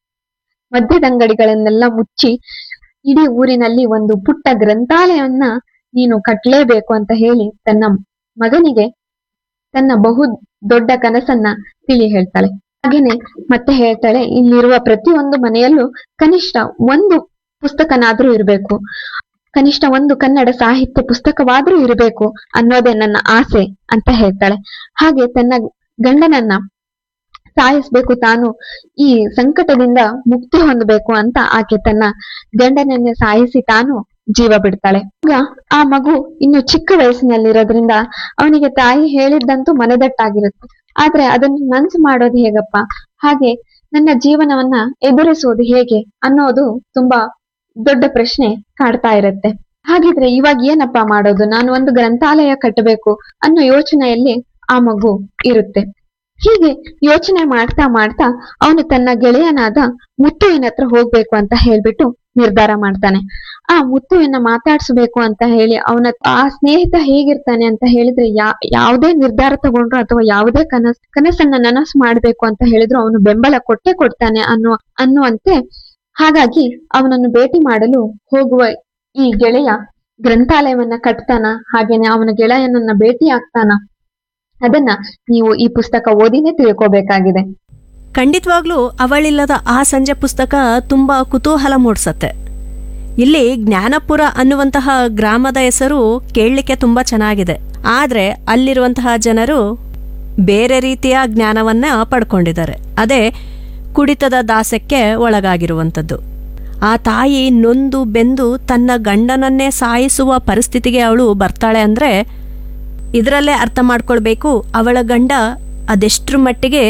I: ಮದ್ಯದಂಗಡಿಗಳನ್ನೆಲ್ಲ ಮುಚ್ಚಿ ಇಡೀ ಊರಿನಲ್ಲಿ ಒಂದು ಪುಟ್ಟ ಗ್ರಂಥಾಲಯವನ್ನ ನೀನು ಕಟ್ಲೇಬೇಕು ಅಂತ ಹೇಳಿ ತನ್ನ ಮಗನಿಗೆ ತನ್ನ ಬಹು ದೊಡ್ಡ ಕನಸನ್ನ ತಿಳಿ ಹೇಳ್ತಾಳೆ. ಹಾಗೇನೆ ಮತ್ತೆ ಹೇಳ್ತಾಳೆ, ಇಲ್ಲಿರುವ ಪ್ರತಿಯೊಂದು ಮನೆಯಲ್ಲೂ ಕನಿಷ್ಠ ಒಂದು ಪುಸ್ತಕನಾದ್ರೂ ಇರಬೇಕು, ಕನಿಷ್ಠ ಒಂದು ಕನ್ನಡ ಸಾಹಿತ್ಯ ಪುಸ್ತಕವಾದ್ರೂ ಇರಬೇಕು ಅನ್ನೋದೇ ನನ್ನ ಆಸೆ ಅಂತ ಹೇಳ್ತಾಳೆ. ಹಾಗೆ ತನ್ನ ಗಂಡನನ್ನ ಸಾಯಿಸ್ಬೇಕು, ತಾನು ಈ ಸಂಕಟದಿಂದ ಮುಕ್ತಿ ಹೊಂದಬೇಕು ಅಂತ ಆಕೆ ತನ್ನ ಗಂಡನನ್ನೇ ಸಾಯಿಸಿ ತಾನು ಜೀವ ಬಿಡ್ತಾಳೆ. ಈಗ ಆ ಮಗು ಇನ್ನು ಚಿಕ್ಕ ವಯಸ್ಸಿನಲ್ಲಿರೋದ್ರಿಂದ ಅವನಿಗೆ ತಾಯಿ ಹೇಳಿದ್ದಂತೂ ಮನದಟ್ಟಾಗಿರುತ್ತೆ. ಆದ್ರೆ ಅದನ್ನ ಮನ್ಸು ಮಾಡೋದು ಹೇಗಪ್ಪ, ಹಾಗೆ ನನ್ನ ಜೀವನವನ್ನ ಎದುರಿಸೋದು ಹೇಗೆ ಅನ್ನೋದು ತುಂಬಾ ದೊಡ್ಡ ಪ್ರಶ್ನೆ ಕಾಡ್ತಾ ಇರುತ್ತೆ. ಹಾಗಿದ್ರೆ ಇವಾಗ ಏನಪ್ಪಾ ಮಾಡೋದು, ನಾನು ಒಂದು ಗ್ರಂಥಾಲಯ ಕಟ್ಟಬೇಕು ಅನ್ನೋ ಯೋಚನೆಯಲ್ಲಿ ಆ ಮಗು ಇರುತ್ತೆ. ಹೀಗೆ ಯೋಚನೆ ಮಾಡ್ತಾ ಮಾಡ್ತಾ ಅವನು ತನ್ನ ಗೆಳೆಯನಾದ ಮುತ್ತುವಿನ ಹತ್ರ ಹೋಗ್ಬೇಕು ಅಂತ ಹೇಳ್ಬಿಟ್ಟು ನಿರ್ಧಾರ ಮಾಡ್ತಾನೆ. ಆ ಮುತ್ತುವಿನ ಮಾತಾಡ್ಸ್ಬೇಕು ಅಂತ ಹೇಳಿ ಅವನ ಆ ಸ್ನೇಹಿತ ಹೇಗಿರ್ತಾನೆ ಅಂತ ಹೇಳಿದ್ರೆ, ಯಾ ಯಾವುದೇ ನಿರ್ಧಾರ ತಗೊಂಡ್ರು ಅಥವಾ ಯಾವುದೇ ಕನಸ್ ಕನಸನ್ನ ನನಸು ಮಾಡ್ಬೇಕು ಅಂತ ಹೇಳಿದ್ರು ಅವನು ಬೆಂಬಲ ಕೊಟ್ಟೆ ಕೊಡ್ತಾನೆ ಅನ್ನುವ ಅನ್ನುವಂತೆ ಹಾಗಾಗಿ ಅವನನ್ನು ಭೇಟಿ ಮಾಡಲು ಹೋಗುವ ಈ ಗೆಳೆಯ ಗ್ರಂಥಾಲಯವನ್ನ ಕಟ್ತಾನ, ಹಾಗೇನೆ ಅವನ ಗೆಳೆಯನನ್ನ ಭೇಟಿ ಆಗ್ತಾನ. ಅದನ್ನ ನೀವು ಈ ಪುಸ್ತಕ ಓದಿನೇ ತಿಳ್ಕೋಬೇಕಾಗಿದೆ.
H: ಖಂಡಿತವಾಗ್ಲೂ ಅವಳಿಲ್ಲದ ಆ ಸಂಜೆ ಪುಸ್ತಕ ತುಂಬಾ ಕುತೂಹಲ ಮೂಡಿಸತ್ತೆ. ಇಲ್ಲಿ ಜ್ಞಾನಪುರ ಅನ್ನುವಂತಹ ಗ್ರಾಮದ ಹೆಸರು ಕೇಳಲಿಕ್ಕೆ ತುಂಬಾ ಚೆನ್ನಾಗಿದೆ, ಆದ್ರೆ ಅಲ್ಲಿರುವಂತಹ ಜನರು ಬೇರೆ ರೀತಿಯ ಜ್ಞಾನವನ್ನ ಪಡ್ಕೊಂಡಿದ್ದಾರೆ. ಅದೇ ಕುಡಿತದ ದಾಸಕ್ಕೆ ಒಳಗಾಗಿರುವಂಥದ್ದು. ಆ ತಾಯಿ ನೊಂದು ಬೆಂದು ತನ್ನ ಗಂಡನನ್ನೇ ಸಾಯಿಸುವ ಪರಿಸ್ಥಿತಿಗೆ ಅವಳು ಬರ್ತಾಳೆ ಅಂದ್ರೆ ಇದರಲ್ಲೇ ಅರ್ಥ ಮಾಡ್ಕೊಳ್ಬೇಕು ಅವಳ ಗಂಡ ಅದೆಷ್ಟರ ಮಟ್ಟಿಗೆ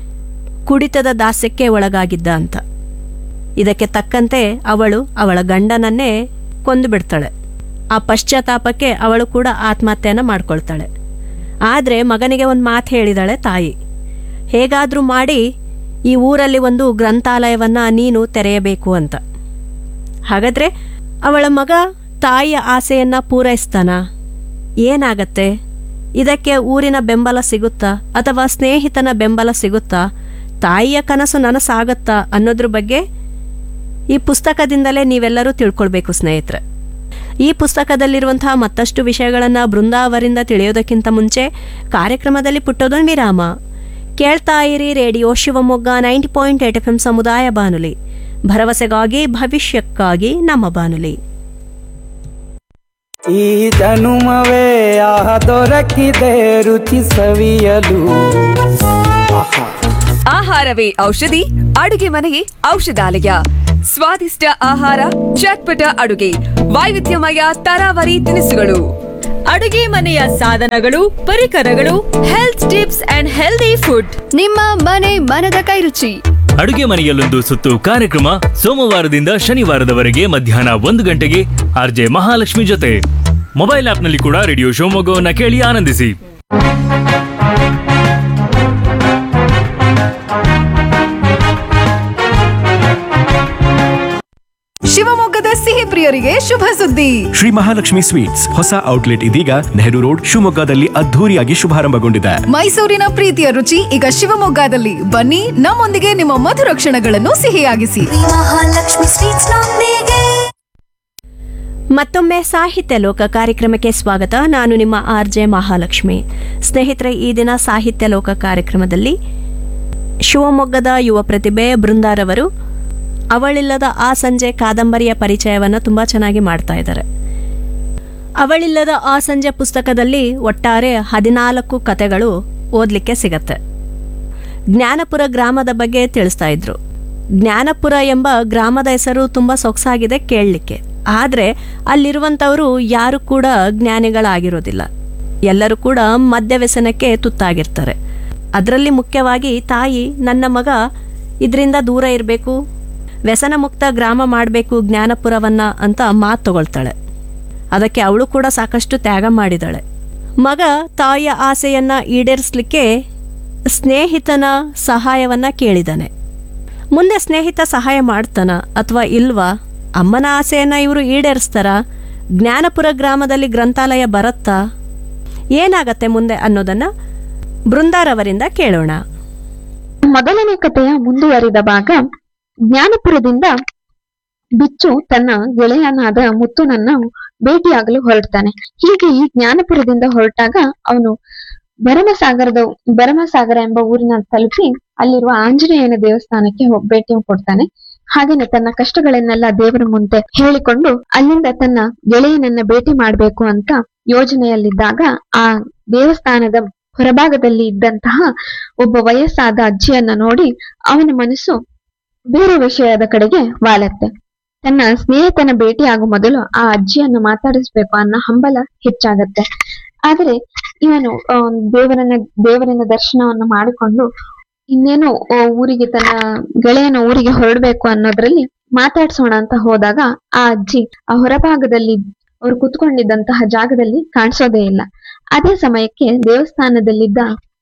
H: ಕುಡಿತದ ದಾಸ್ಯಕ್ಕೆ ಒಳಗಾಗಿದ್ದ ಅಂತ. ಇದಕ್ಕೆ ತಕ್ಕಂತೆ ಅವಳು ಅವಳ ಗಂಡನನ್ನೇ ಕೊಂದು ಬಿಡ್ತಾಳೆ. ಆ ಪಶ್ಚಾತ್ತಾಪಕ್ಕೆ ಅವಳು ಕೂಡ ಆತ್ಮಹತ್ಯೆಯನ್ನು ಮಾಡ್ಕೊಳ್ತಾಳೆ. ಆದರೆ ಮಗನಿಗೆ ಒಂದು ಮಾತು ಹೇಳಿದಾಳೆ ತಾಯಿ, ಹೇಗಾದರೂ ಮಾಡಿ ಈ ಊರಲ್ಲಿ ಒಂದು ಗ್ರಂಥಾಲಯವನ್ನು ನೀನು ತೆರೆಯಬೇಕು ಅಂತ. ಹಾಗಾದರೆ ಅವಳ ಮಗ ತಾಯಿಯ ಆಸೆಯನ್ನು ಪೂರೈಸ್ತಾನ? ಏನಾಗತ್ತೆ? ಇದಕ್ಕೆ ಊರಿನ ಬೆಂಬಲ ಸಿಗುತ್ತಾ ಅಥವಾ ಸ್ನೇಹಿತನ ಬೆಂಬಲ ಸಿಗುತ್ತಾ? ತಾಯಿಯ ಕನಸು ನನಸಾಗತ್ತಾ ಅನ್ನೋದ್ರ ಬಗ್ಗೆ ಈ ಪುಸ್ತಕದಿಂದಲೇ ನೀವೆಲ್ಲರೂ ತಿಳ್ಕೊಳ್ಬೇಕು ಸ್ನೇಹಿತರೆ. ಈ ಪುಸ್ತಕದಲ್ಲಿರುವಂತಹ ಮತ್ತಷ್ಟು ವಿಷಯಗಳನ್ನು ಬೃಂದಾ ಅವರಿಂದ ತಿಳಿಯೋದಕ್ಕಿಂತ ಮುಂಚೆ ಕಾರ್ಯಕ್ರಮದಲ್ಲಿ ಪುಟ್ಟದೊಂದು ವಿರಾಮ. ಕೇಳ್ತಾ ಇರಿ radio Shivamogga ninety point eight F M ಸಮುದಾಯ ಬಾನುಲಿ, ಭರವಸೆಗಾಗಿ ಭವಿಷ್ಯಕ್ಕಾಗಿ ನಮ್ಮ ಬಾನುಲಿ.
J: ಈ ಜನುಮವೇ ಆಹ ದೊರಕಿದೆ ರುಚಿ ಸವಿಯಲು.
G: ಆಹಾರವೇ ಔಷಧಿ, ಅಡುಗೆ ಮನೆಯೇ ಔಷಧಾಲಯ. ಸ್ವಾದಿಷ್ಟ ಆಹಾರ, ಚಟ್ಪಟ ಅಡುಗೆ, ವೈವಿಧ್ಯಮಯ ತರಾವರಿ ತಿನಿಸುಗಳು,
A: ಅಡುಗೆ ಮನೆಯ ಸಾಧನಗಳು, ಪರಿಕರಗಳು, health tips and healthy food.
B: ನಿಮ್ಮ ಮನೆ ಮನದ ಕೈರುಚಿ.
C: ಅಡುಗೆ ಮನೆಯಲ್ಲೊಂದು ಸುತ್ತು ಕಾರ್ಯಕ್ರಮ ಸೋಮವಾರದಿಂದ ಶನಿವಾರದವರೆಗೆ ಮಧ್ಯಾಹ್ನ ಒಂದು ಗಂಟೆಗೆ ಆರ್ಜೆ ಮಹಾಲಕ್ಷ್ಮಿ ಜೊತೆ. ಮೊಬೈಲ್ ಆಪ್ನಲ್ಲಿ ಕೂಡ ರೇಡಿಯೋ ಶಿವಮೊಗ್ಗವನ್ನ ಕೇಳಿ ಆನಂದಿಸಿ.
G: ಶಿವಮೊಗ್ಗದ ಸಿಹಿ ಪ್ರಿಯರಿಗೆ ಶುಭ ಸುದ್ದಿ.
F: ಶ್ರೀ ಮಹಾಲಕ್ಷ್ಮಿ ಸ್ವೀಟ್ಸ್ ಹೊಸ ಔಟ್ಲೆಟ್ ಇದೀಗ ನೆಹರು ರೋಡ್ ಶಿವಮೊಗ್ಗದಲ್ಲಿ ಅದ್ಧೂರಿಯಾಗಿ ಶುಭಾರಂಭಗೊಂಡಿದೆ.
G: ಮೈಸೂರಿನ ಪ್ರೀತಿಯ ರುಚಿ ಈಗ ಶಿವಮೊಗ್ಗದಲ್ಲಿ. ಬನ್ನಿ, ನಮ್ಮೊಂದಿಗೆ ನಿಮ್ಮ ಮಧುರ ಕ್ಷಣಗಳನ್ನು ಸಿಹಿಯಾಗಿಸಿ.
H: ಮತ್ತೊಮ್ಮೆ ಸಾಹಿತ್ಯ ಲೋಕ ಕಾರ್ಯಕ್ರಮಕ್ಕೆ ಸ್ವಾಗತ. ನಾನು ನಿಮ್ಮ ಆರ್ ಜೆ ಮಹಾಲಕ್ಷ್ಮಿ. ಸ್ನೇಹಿತರೆ, ಈ ದಿನ ಸಾಹಿತ್ಯ ಲೋಕ ಕಾರ್ಯಕ್ರಮದಲ್ಲಿ ಶಿವಮೊಗ್ಗದ ಯುವ ಪ್ರತಿಭೆ ಬೃಂದಾರವರು ಅವಳಿಲ್ಲದ ಆ ಸಂಜೆ ಕಾದಂಬರಿಯ ಪರಿಚಯವನ್ನು ತುಂಬ ಚೆನ್ನಾಗಿ ಮಾಡ್ತಾ ಇದ್ದಾರೆ. ಅವಳಿಲ್ಲದ ಆ ಸಂಜೆ ಪುಸ್ತಕದಲ್ಲಿ ಒಟ್ಟಾರೆ ಹದಿನಾಲ್ಕು ಕತೆಗಳು ಓದಲಿಕ್ಕೆ ಸಿಗತ್ತೆ. ಜ್ಞಾನಪುರ ಗ್ರಾಮದ ಬಗ್ಗೆ ತಿಳಿಸ್ತಾ ಇದ್ರು. ಜ್ಞಾನಪುರ ಎಂಬ ಗ್ರಾಮದ ಹೆಸರು ತುಂಬ ಸೊಗಸಾಗಿದೆ ಕೇಳಲಿಕ್ಕೆ. ಆದರೆ ಅಲ್ಲಿರುವಂಥವರು ಯಾರು ಕೂಡ ಜ್ಞಾನಿಗಳಾಗಿರೋದಿಲ್ಲ. ಎಲ್ಲರೂ ಕೂಡ ಮದ್ಯ ವ್ಯಸನಕ್ಕೆ ತುತ್ತಾಗಿರ್ತಾರೆ. ಅದರಲ್ಲಿ ಮುಖ್ಯವಾಗಿ ತಾಯಿ, ನನ್ನ ಮಗ ಇದರಿಂದ ದೂರ ಇರಬೇಕು, ವ್ಯಸನ ಮುಕ್ತ ಗ್ರಾಮ ಮಾಡಬೇಕು ಜ್ಞಾನಪುರವನ್ನ ಅಂತ ಮಾತು ತಗೊಳ್ತಾಳೆ. ಅದಕ್ಕೆ ಅವಳು ಕೂಡ ಸಾಕಷ್ಟು ತ್ಯಾಗ ಮಾಡಿದಾಳೆ. ಮಗ ತಾಯಿಯ ಆಸೆಯನ್ನ ಈಡೇರಿಸಲಿಕ್ಕೆ ಸ್ನೇಹಿತನ ಸಹಾಯವನ್ನ ಕೇಳಿದಾನೆ. ಮುಂದೆ ಸ್ನೇಹಿತ ಸಹಾಯ ಮಾಡ್ತಾನ ಅಥವಾ ಇಲ್ವಾ? ಅಮ್ಮನ ಆಸೆಯನ್ನ ಇವರು ಈಡೇರಿಸ್ತಾರ? ಜ್ಞಾನಪುರ ಗ್ರಾಮದಲ್ಲಿ ಗ್ರಂಥಾಲಯ ಬರತ್ತಾ? ಏನಾಗತ್ತೆ ಮುಂದೆ ಅನ್ನೋದನ್ನ ಬೃಂದಾರವರಿಂದ ಕೇಳೋಣ.
I: ಮೊದಲನೇ ಕಥೆಯ ಮುಂದುವರಿದ ಭಾಗ. ಜ್ಞಾನಪುರದಿಂದ ಬಿಚ್ಚು ತನ್ನ ಗೆಳೆಯನಾದ ಮುತ್ತುನನ್ನು ಭೇಟಿಯಾಗಲು ಹೊರಡ್ತಾನೆ. ಹೀಗೆ ಈ ಜ್ಞಾನಪುರದಿಂದ ಹೊರಟಾಗ ಅವನು ಭರಮಸಾಗರದ ಭರಮಸಾಗರ ಎಂಬ ಊರಿನ ತಲುಪಿ ಅಲ್ಲಿರುವ ಆಂಜನೇಯನ ದೇವಸ್ಥಾನಕ್ಕೆ ಭೇಟಿ ಕೊಡ್ತಾನೆ. ಹಾಗೇನೆ ತನ್ನ ಕಷ್ಟಗಳನ್ನೆಲ್ಲ ದೇವರ ಮುಂದೆ ಹೇಳಿಕೊಂಡು ಅಲ್ಲಿಂದ ತನ್ನ ಗೆಳೆಯನನ್ನ ಭೇಟಿ ಮಾಡ್ಬೇಕು ಅಂತ ಯೋಜನೆಯಲ್ಲಿದ್ದಾಗ ಆ ದೇವಸ್ಥಾನದ ಹೊರಭಾಗದಲ್ಲಿ ಇದ್ದಂತಹ ಒಬ್ಬ ವಯಸ್ಸಾದ ಅಜ್ಜಿಯನ್ನ ನೋಡಿ ಅವನ ಮನಸ್ಸು ಬೇರೆ ವಿಷಯದ ಕಡೆಗೆ ವಾಲತ್ತೆ. ತನ್ನ ಸ್ನೇಹಿತನ ಭೇಟಿ ಆಗೋ ಮೊದಲು ಆ ಅಜ್ಜಿಯನ್ನು ಮಾತಾಡಿಸ್ಬೇಕು ಅನ್ನೋ ಹಂಬಲ ಹೆಚ್ಚಾಗತ್ತೆ. ಆದರೆ ಇವನು ದೇವರನ್ನ ದೇವರಿನ ದರ್ಶನವನ್ನು ಮಾಡಿಕೊಂಡು ಇನ್ನೇನು ಊರಿಗೆ ತನ್ನ ಗೆಳೆಯನ ಊರಿಗೆ ಹೊರಡ್ಬೇಕು ಅನ್ನೋದ್ರಲ್ಲಿ ಮಾತಾಡ್ಸೋಣ ಅಂತ ಹೋದಾಗ ಆ ಅಜ್ಜಿ ಆ ಹೊರಭಾಗದಲ್ಲಿ ಅವ್ರು ಕುತ್ಕೊಂಡಿದ್ದಂತಹ ಜಾಗದಲ್ಲಿ ಕಾಣಿಸೋದೇ ಇಲ್ಲ. ಅದೇ ಸಮಯಕ್ಕೆ ದೇವಸ್ಥಾನದಲ್ಲಿದ್ದ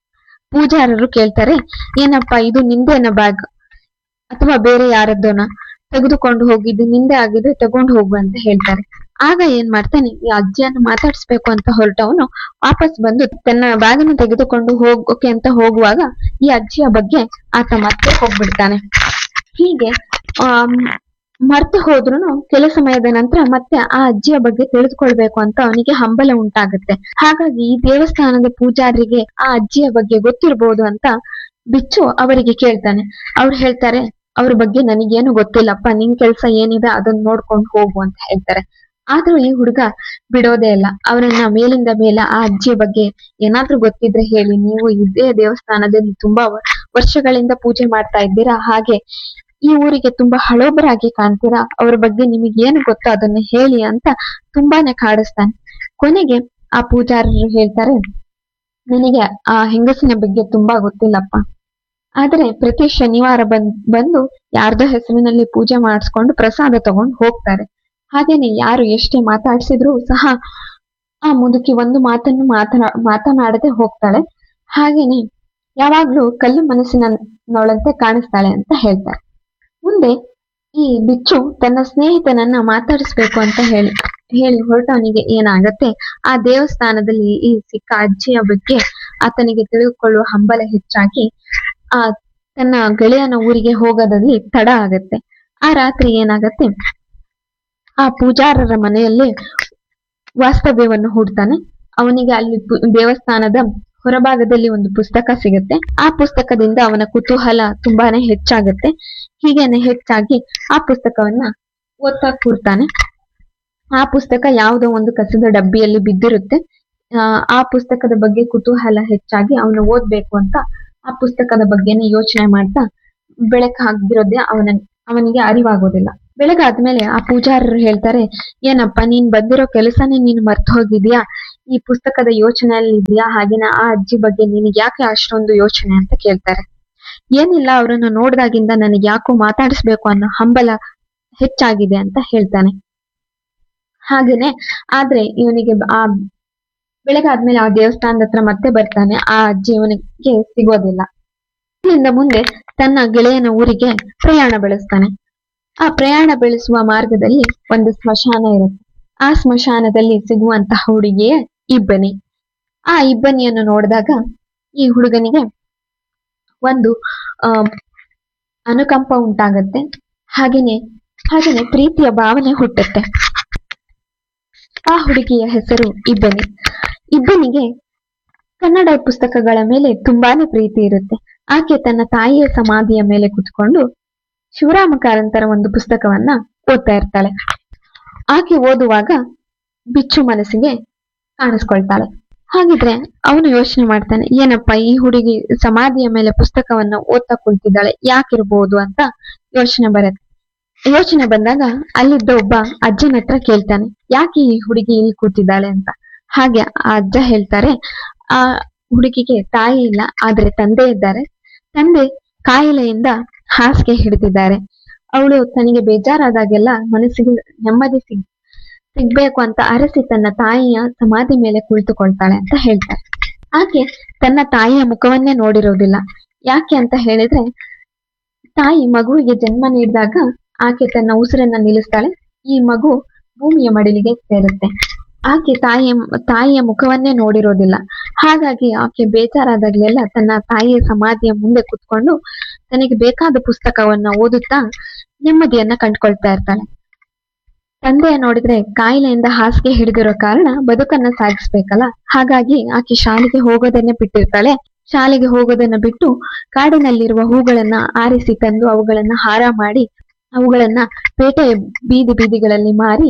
I: ಪೂಜಾರರು ಕೇಳ್ತಾರೆ, ಏನಪ್ಪಾ ಇದು ನಿಂದೇನ ಬ್ಯಾಗ್ ಅಥವಾ ಬೇರೆ ಯಾರದ್ದೋನ? ತೆಗೆದುಕೊಂಡು ಹೋಗಿದ್ದು ನಿಂದೆ ಆಗಿದ್ರೆ ತಗೊಂಡು ಹೋಗು ಅಂತ ಹೇಳ್ತಾರೆ. ಆಗ ಏನ್ ಮಾಡ್ತಾನೆ, ಈ ಅಜ್ಜಿಯನ್ನು ಮಾತಾಡಿಸ್ಬೇಕು ಅಂತ ಹೊರಟವನು ವಾಪಸ್ ಬಂದು ತನ್ನ ಬ್ಯಾಗನ್ನು ತೆಗೆದುಕೊಂಡು ಹೋಗೋಕೆ ಅಂತ ಹೋಗುವಾಗ ಈ ಅಜ್ಜಿಯ ಬಗ್ಗೆ ಆತ ಮತ್ತೆ ಹೋಗ್ಬಿಡ್ತಾನೆ. ಹೀಗೆ ಆ ಮರ್ತು ಹೋದ್ರುನು ಕೆಲ ಸಮಯದ ನಂತರ ಮತ್ತೆ ಆ ಅಜ್ಜಿಯ ಬಗ್ಗೆ ತಿಳಿದುಕೊಳ್ಬೇಕು ಅಂತ ಅವನಿಗೆ ಹಂಬಲ ಉಂಟಾಗುತ್ತೆ. ಹಾಗಾಗಿ ಈ ದೇವಸ್ಥಾನದ ಪೂಜಾರಿಗೆ ಆ ಅಜ್ಜಿಯ ಬಗ್ಗೆ ಗೊತ್ತಿರ್ಬೋದು ಅಂತ ಬಿಚ್ಚು ಅವರಿಗೆ ಕೇಳ್ತಾನೆ. ಅವ್ರು ಹೇಳ್ತಾರೆ, ಅವ್ರ ಬಗ್ಗೆ ನನಗೇನು ಗೊತ್ತಿಲ್ಲಪ್ಪ, ನಿನ್ ಕೆಲ್ಸ ಏನಿದೆ ಅದನ್ನ ನೋಡ್ಕೊಂಡು ಹೋಗು ಅಂತ ಹೇಳ್ತಾರೆ. ಆದ್ರೂ ಈ ಹುಡುಗ ಬಿಡೋದೇ ಇಲ್ಲ. ಅವರನ್ನ ಮೇಲಿಂದ ಮೇಲೆ ಆ ಅಜ್ಜಿಯ ಬಗ್ಗೆ ಏನಾದ್ರೂ ಗೊತ್ತಿದ್ರೆ ಹೇಳಿ, ನೀವು ಇದೇ ದೇವಸ್ಥಾನದಲ್ಲಿ ತುಂಬಾ ವರ್ಷಗಳಿಂದ ಪೂಜೆ ಮಾಡ್ತಾ ಇದ್ದೀರಾ, ಹಾಗೆ ಈ ಊರಿಗೆ ತುಂಬಾ ಹಳೋಬರಾಗಿ ಕಾಣ್ತೀರಾ, ಅವ್ರ ಬಗ್ಗೆ ನಿಮಗೆ ಏನು ಗೊತ್ತೋ ಅದನ್ನ ಹೇಳಿ ಅಂತ ತುಂಬಾನೇ ಕಾಡಿಸ್ತಾನೆ. ಕೊನೆಗೆ ಆ ಪೂಜಾರರು ಹೇಳ್ತಾರೆ, ನನಗೆ ಆ ಹೆಂಗಸಿನ ಬಗ್ಗೆ ತುಂಬಾ ಗೊತ್ತಿಲ್ಲಪ್ಪ, ಆದ್ರೆ ಪ್ರತಿ ಶನಿವಾರ ಬಂದ್ ಬಂದು ಯಾರ್ದೋ ಹೆಸರಿನಲ್ಲಿ ಪೂಜೆ ಮಾಡಿಸ್ಕೊಂಡು ಪ್ರಸಾದ ತಗೊಂಡು ಹೋಗ್ತಾರೆ. ಹಾಗೇನೆ ಯಾರು ಎಷ್ಟೇ ಮಾತಾಡ್ಸಿದ್ರು ಸಹ ಆ ಮುದುಕಿ ಒಂದು ಮಾತನ್ನು ಮಾತನಾ ಮಾತನಾಡದೆ ಹೋಗ್ತಾಳೆ. ಹಾಗೇನೆ ಯಾವಾಗ್ಲೂ ಕಲ್ಲು ಮನಸ್ಸಿನವಳಂತೆ ಕಾಣಿಸ್ತಾಳೆ ಅಂತ ಹೇಳ್ತಾರೆ. ಮುಂದೆ ಈ ಬಿಚ್ಚು ತನ್ನ ಸ್ನೇಹಿತನನ್ನ ಮಾತಾಡಿಸ್ಬೇಕು ಅಂತ ಹೇಳಿ ಹೇಳಿ ಹೊರಟವನಿಗೆ ಏನಾಗತ್ತೆ, ಆ ದೇವಸ್ಥಾನದಲ್ಲಿ ಈ ಸಿಕ್ಕ ಅಜ್ಜಿಯ ಬಗ್ಗೆ ಆತನಿಗೆ ತಿಳಿದುಕೊಳ್ಳುವ ಹಂಬಲ ಹೆಚ್ಚಾಗಿ ಆ ತನ್ನ ಗೆಳೆಯನ ಊರಿಗೆ ಹೋಗೋದಲ್ಲಿ ತಡ ಆಗತ್ತೆ. ಆ ರಾತ್ರಿ ಏನಾಗತ್ತೆ, ಆ ಪೂಜಾರರ ಮನೆಯಲ್ಲೇ ವಾಸ್ತವ್ಯವನ್ನು ಹೂಡ್ತಾನೆ. ಅವನಿಗೆ ಅಲ್ಲಿ ದೇವಸ್ಥಾನದ ಹೊರಭಾಗದಲ್ಲಿ ಒಂದು ಪುಸ್ತಕ ಸಿಗುತ್ತೆ. ಆ ಪುಸ್ತಕದಿಂದ ಅವನ ಕುತೂಹಲ ತುಂಬಾನೇ ಹೆಚ್ಚಾಗುತ್ತೆ. ಹೀಗೇನೆ ಹೆಚ್ಚಾಗಿ ಆ ಪುಸ್ತಕವನ್ನ ಓದ್ತಾ ಕೂರ್ತಾನೆ. ಆ ಪುಸ್ತಕ ಯಾವುದೋ ಒಂದು ಕಸದ ಡಬ್ಬಿಯಲ್ಲಿ ಬಿದ್ದಿರುತ್ತೆ. ಆ ಆ ಪುಸ್ತಕದ ಬಗ್ಗೆ ಕುತೂಹಲ ಹೆಚ್ಚಾಗಿ ಅವನು ಓದ್ಬೇಕು ಅಂತ ಆ ಪುಸ್ತಕದ ಬಗ್ಗೆನೇ ಯೋಚನೆ ಮಾಡ್ತಾ ಬೆಳಕು ಹಾಕ್ದಿರೋದೇ ಅವನ ಅವನಿಗೆ ಅರಿವಾಗೋದಿಲ್ಲ. ಬೆಳಗಾದ್ಮೇಲೆ ಆ ಪೂಜಾರರು ಹೇಳ್ತಾರೆ, ಏನಪ್ಪ ನೀನ್ ಬಂದಿರೋ ಕೆಲಸನೇ ನೀನ್ ಮರ್ತು ಹೋಗಿದ್ಯಾ, ಈ ಪುಸ್ತಕದ ಯೋಚನೆಯಲ್ಲಿ ಇದೆಯಾ, ಹಾಗೇನ ಆ ಅಜ್ಜಿ ಬಗ್ಗೆ ನಿನಗೆ ಯಾಕೆ ಅಷ್ಟೊಂದು ಯೋಚನೆ ಅಂತ ಕೇಳ್ತಾರೆ. ಏನಿಲ್ಲ, ಅವರನ್ನು ನೋಡ್ದಾಗಿಂದ ನನಗೆ ಯಾಕೋ ಮಾತಾಡಿಸ್ಬೇಕು ಅನ್ನೋ ಹಂಬಲ ಹೆಚ್ಚಾಗಿದೆ ಅಂತ ಹೇಳ್ತಾನೆ. ಹಾಗೇನೆ ಆದ್ರೆ ಇವನಿಗೆ ಆ ಬೆಳಗಾದ್ಮೇಲೆ ಆ ದೇವಸ್ಥಾನದ ಹತ್ರ ಮತ್ತೆ ಬರ್ತಾನೆ. ಆ ಅಜ್ಜಿ ಇವನಿಗೆ ಸಿಗೋದಿಲ್ಲ. ಇಲ್ಲಿಂದ ಮುಂದೆ ತನ್ನ ಗೆಳೆಯನ ಊರಿಗೆ ಪ್ರಯಾಣ ಬೆಳೆಸ್ತಾನೆ. ಆ ಪ್ರಯಾಣ ಬೆಳೆಸುವ ಮಾರ್ಗದಲ್ಲಿ ಒಂದು ಸ್ಮಶಾನ ಇರುತ್ತೆ. ಆ ಸ್ಮಶಾನದಲ್ಲಿ ಸಿಗುವಂತಹ ಹುಡುಗಿಯೇ ಇಬ್ಬನಿ. ಆ ಇಬ್ಬನಿಯನ್ನು ನೋಡಿದಾಗ ಈ ಹುಡುಗನಿಗೆ ಒಂದು ಆ ಅನುಕಂಪ ಉಂಟಾಗತ್ತೆ. ಹಾಗೇನೆ ಹಾಗೇನೆ ಪ್ರೀತಿಯ ಭಾವನೆ ಹುಟ್ಟುತ್ತೆ. ಆ ಹುಡುಗಿಯ ಹೆಸರು ಇಬ್ಬನಿ. ಇಬ್ಬನಿಗೆ ಕನ್ನಡ ಪುಸ್ತಕಗಳ ಮೇಲೆ ತುಂಬಾನೇ ಪ್ರೀತಿ ಇರುತ್ತೆ. ಆಕೆ ತನ್ನ ತಾಯಿಯ ಸಮಾಧಿಯ ಮೇಲೆ ಕುತ್ಕೊಂಡು ಶಿವರಾಮ ಕಾರಂತರ ಒಂದು ಪುಸ್ತಕವನ್ನ ಓದ್ತಾ ಇರ್ತಾಳೆ. ಆಕೆ ಓದುವಾಗ ಬಿಚ್ಚು ಮನಸ್ಸಿಗೆ ಕಾಣಿಸ್ಕೊಳ್ತಾಳೆ. ಹಾಗಿದ್ರೆ ಅವನು ಯೋಚನೆ ಮಾಡ್ತಾನೆ, ಏನಪ್ಪ ಈ ಹುಡುಗಿ ಸಮಾಧಿಯ ಮೇಲೆ ಪುಸ್ತಕವನ್ನ ಓದ್ತಾ ಕುಳಿತಿದ್ದಾಳೆ, ಯಾಕಿರ್ಬೋದು ಅಂತ ಯೋಚನೆ ಬರುತ್ತೆ. ಯೋಚನೆ ಬಂದಾಗ ಅಲ್ಲಿದ್ದ ಒಬ್ಬ ಅಜ್ಜನ ಹತ್ರ ಕೇಳ್ತಾನೆ, ಯಾಕೆ ಈ ಹುಡುಗಿ ಇಲ್ಲಿ ಕೂತಿದ್ದಾಳೆ ಅಂತ. ಹಾಗೆ ಆ ಅಜ್ಜ ಹೇಳ್ತಾರೆ, ಆ ಹುಡುಗಿಗೆ ತಾಯಿ ಇಲ್ಲ, ಆದ್ರೆ ತಂದೆ ಇದ್ದಾರೆ. ತಂದೆ ಕಾಯಿಲೆಯಿಂದ ಹಾಸಿಗೆ ಹಿಡಿದಿದ್ದಾರೆ. ಅವಳು ತನಗೆ ಬೇಜಾರಾದಾಗೆಲ್ಲ ಮನಸ್ಸಿಗೆ ನೆಮ್ಮದಿ ಸಿಗ್ ಸಿಗ್ಬೇಕು ಅಂತ ಅರಸಿ ತನ್ನ ತಾಯಿಯ ಸಮಾಧಿ ಮೇಲೆ ಕುಳಿತುಕೊಳ್ತಾಳೆ ಅಂತ ಹೇಳ್ತಾರೆ. ಆಕೆ ತನ್ನ ತಾಯಿಯ ಮುಖವನ್ನೇ ನೋಡಿರೋದಿಲ್ಲ. ಯಾಕೆ ಅಂತ ಹೇಳಿದ್ರೆ, ತಾಯಿ ಮಗುವಿಗೆ ಜನ್ಮ ನೀಡಿದಾಗ ಆಕೆ ತನ್ನ ಉಸಿರನ್ನ ನಿಲ್ಲಿಸ್ತಾಳೆ. ಈ ಮಗು ಭೂಮಿಯ ಮಡಿಲಿಗೆ ಸೇರುತ್ತೆ. ಆಕೆ ತಾಯಿಯ ತಾಯಿಯ ಮುಖವನ್ನೇ ನೋಡಿರೋದಿಲ್ಲ. ಹಾಗಾಗಿ ಆಕೆ ಬೇಜಾರಾದಾಗಲೆಲ್ಲ ತನ್ನ ತಾಯಿಯ ಸಮಾಧಿಯ ಮುಂದೆ ಕುತ್ಕೊಂಡು ತನಗೆ ಬೇಕಾದ ಪುಸ್ತಕವನ್ನ ಓದುತ್ತಾ ನೆಮ್ಮದಿಯನ್ನ ಕಂಡ್ಕೊಳ್ತಾ ಇರ್ತಾಳೆ. ತಂದೆಯ ನೋಡಿದ್ರೆ ಕಾಯಿಲೆಯಿಂದ ಹಾಸಿಗೆ ಹಿಡಿದಿರೋ ಕಾರಣ ಬದುಕನ್ನ ಸಾಗಿಸ್ಬೇಕಲ್ಲ, ಹಾಗಾಗಿ ಆಕೆ ಶಾಲೆಗೆ ಹೋಗೋದನ್ನೇ ಬಿಟ್ಟಿರ್ತಾಳೆ. ಶಾಲೆಗೆ ಹೋಗೋದನ್ನ ಬಿಟ್ಟು ಕಾಡಿನಲ್ಲಿರುವ ಹೂಗಳನ್ನ ಆರಿಸಿ ತಂದು ಅವುಗಳನ್ನ ಹಾರ ಮಾಡಿ ಅವುಗಳನ್ನ ಪೇಟೆಯ ಬೀದಿ ಬೀದಿಗಳಲ್ಲಿ ಮಾರಿ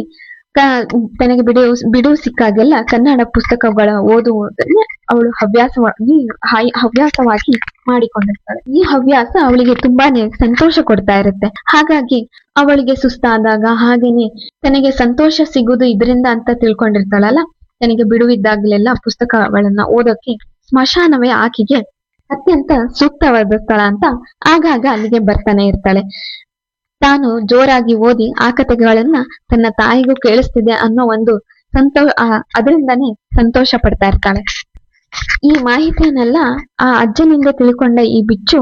I: ತನಗೆ ಬಿಡುವು ಬಿಡುವು ಸಿಕ್ಕಾಗೆಲ್ಲ ಕನ್ನಡ ಪುಸ್ತಕಗಳ ಓದುವುದನ್ನೇ ಅವಳು ಹವ್ಯಾಸವಾಗಿ ಹವ್ಯಾಸವಾಗಿ ಮಾಡಿಕೊಂಡಿರ್ತಾಳೆ. ಈ ಹವ್ಯಾಸ ಅವಳಿಗೆ ತುಂಬಾನೇ ಸಂತೋಷ ಕೊಡ್ತಾ ಇರುತ್ತೆ. ಹಾಗಾಗಿ ಅವಳಿಗೆ ಸುಸ್ತಾದಾಗ ಹಾಗೇನೆ ತನಗೆ ಸಂತೋಷ ಸಿಗುವುದು ಇದರಿಂದ ಅಂತ ತಿಳ್ಕೊಂಡಿರ್ತಾಳಲ್ಲ, ತನಗೆ ಬಿಡುವಿದ್ದಾಗಲೆಲ್ಲ ಪುಸ್ತಕಗಳನ್ನ ಓದೋಕೆ ಸ್ಮಶಾನವೇ ಆಕೆಗೆ ಅತ್ಯಂತ ಸೂಕ್ತವಾದ ಸ್ಥಳ ಅಂತ ಆಗಾಗ ಅಲ್ಲಿಗೆ ಬರ್ತಾನೆ ಇರ್ತಾಳೆ. ತಾನು ಜೋರಾಗಿ ಓದಿ ಆ ಕಥೆಗಳನ್ನ ತನ್ನ ತಾಯಿಗೂ ಕೇಳಿಸ್ತಿದೆ ಅನ್ನೋ ಒಂದು ಸಂತೋಷ ಅದರಿಂದಾನೇ ಸಂತೋಷ ಪಡ್ತಾ ಇರ್ತಾಳೆ. ಈ ಮಾಹಿತಿಯನ್ನೆಲ್ಲ ಆ ಅಜ್ಜನಿಂದ ತಿಳ್ಕೊಂಡ ಈ ಬಿಚ್ಚು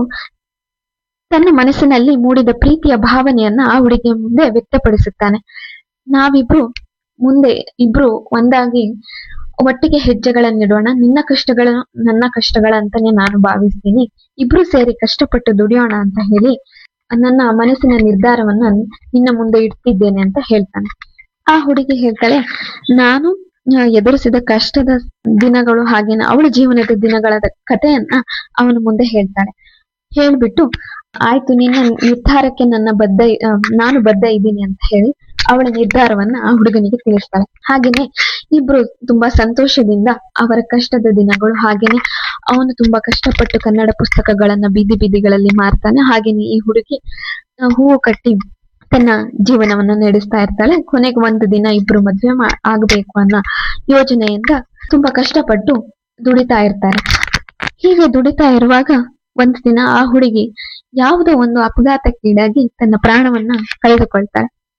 I: ತನ್ನ ಮನಸ್ಸಿನಲ್ಲಿ ಮೂಡಿದ ಪ್ರೀತಿಯ ಭಾವನೆಯನ್ನ ಆ ಹುಡುಗಿಯ ಮುಂದೆ ವ್ಯಕ್ತಪಡಿಸುತ್ತಾನೆ. ನಾವಿಬ್ರು ಮುಂದೆ ಇಬ್ರು ಒಂದಾಗಿ ಒಟ್ಟಿಗೆ ಹೆಜ್ಜೆಗಳನ್ನಿಡೋಣ, ನಿನ್ನ ಕಷ್ಟಗಳು ನನ್ನ ಕಷ್ಟಗಳ ಅಂತಾನೆ ನಾನು ಭಾವಿಸ್ತೀನಿ, ಇಬ್ರು ಸೇರಿ ಕಷ್ಟಪಟ್ಟು ದುಡಿಯೋಣ ಅಂತ ಹೇಳಿ ನನ್ನ ಮನಸ್ಸಿನ ನಿರ್ಧಾರವನ್ನ ನಿನ್ನ ಮುಂದೆ ಇಡ್ತಿದ್ದೇನೆ ಅಂತ ಹೇಳ್ತಾನೆ. ಆ ಹುಡುಗಿ ಹೇಳ್ತಾಳೆ, ನಾನು ಎದುರಿಸಿದ ಕಷ್ಟದ ದಿನಗಳು ಹಾಗೇನ ಅವಳ ಜೀವನದ ದಿನಗಳ ಕಥೆಯನ್ನ ಅವನ ಮುಂದೆ ಹೇಳ್ತಾಳೆ. ಹೇಳ್ಬಿಟ್ಟು ಆಯ್ತು ನಿನ್ನ ನಿರ್ಧಾರಕ್ಕೆ ನನ್ನ ಬದ್ಧ ನಾನು ಬದ್ಧ ಇದ್ದೀನಿ ಅಂತ ಹೇಳಿ ಅವಳ ನಿರ್ಧಾರವನ್ನ ಆ ಹುಡುಗನಿಗೆ ತಿಳಿಸ್ತಾಳೆ. ಹಾಗೇನೆ ಇಬ್ರು ತುಂಬಾ ಸಂತೋಷದಿಂದ ಅವರ ಕಷ್ಟದ ದಿನಗಳು ಹಾಗೇನೆ ಅವನು ತುಂಬಾ ಕಷ್ಟಪಟ್ಟು ಕನ್ನಡ ಪುಸ್ತಕಗಳನ್ನ ಬೀದಿ ಬೀದಿಗಳಲ್ಲಿ ಮಾರ್ತಾನೆ. ಹಾಗೇನೆ ಈ ಹುಡುಗಿ ಹೂವು ಕಟ್ಟಿ ತನ್ನ ಜೀವನವನ್ನ ನಡೆಸ್ತಾ ಇರ್ತಾಳೆ. ಕೊನೆಗೆ ಒಂದು ದಿನ ಇಬ್ರು ಮದ್ವೆ ಆಗ್ಬೇಕು ಅನ್ನೋ ಯೋಜನೆಯಿಂದ ತುಂಬಾ ಕಷ್ಟಪಟ್ಟು ದುಡಿತಾ ಇರ್ತಾರೆ. ಹೀಗೆ ದುಡಿತಾ ಇರುವಾಗ ಒಂದ್ ದಿನ ಆ ಹುಡುಗಿ ಯಾವುದೋ ಒಂದು ಅಪಘಾತಕ್ಕೀಡಾಗಿ ತನ್ನ ಪ್ರಾಣವನ್ನ ಕಳೆದುಕೊಳ್ತಾಳೆ.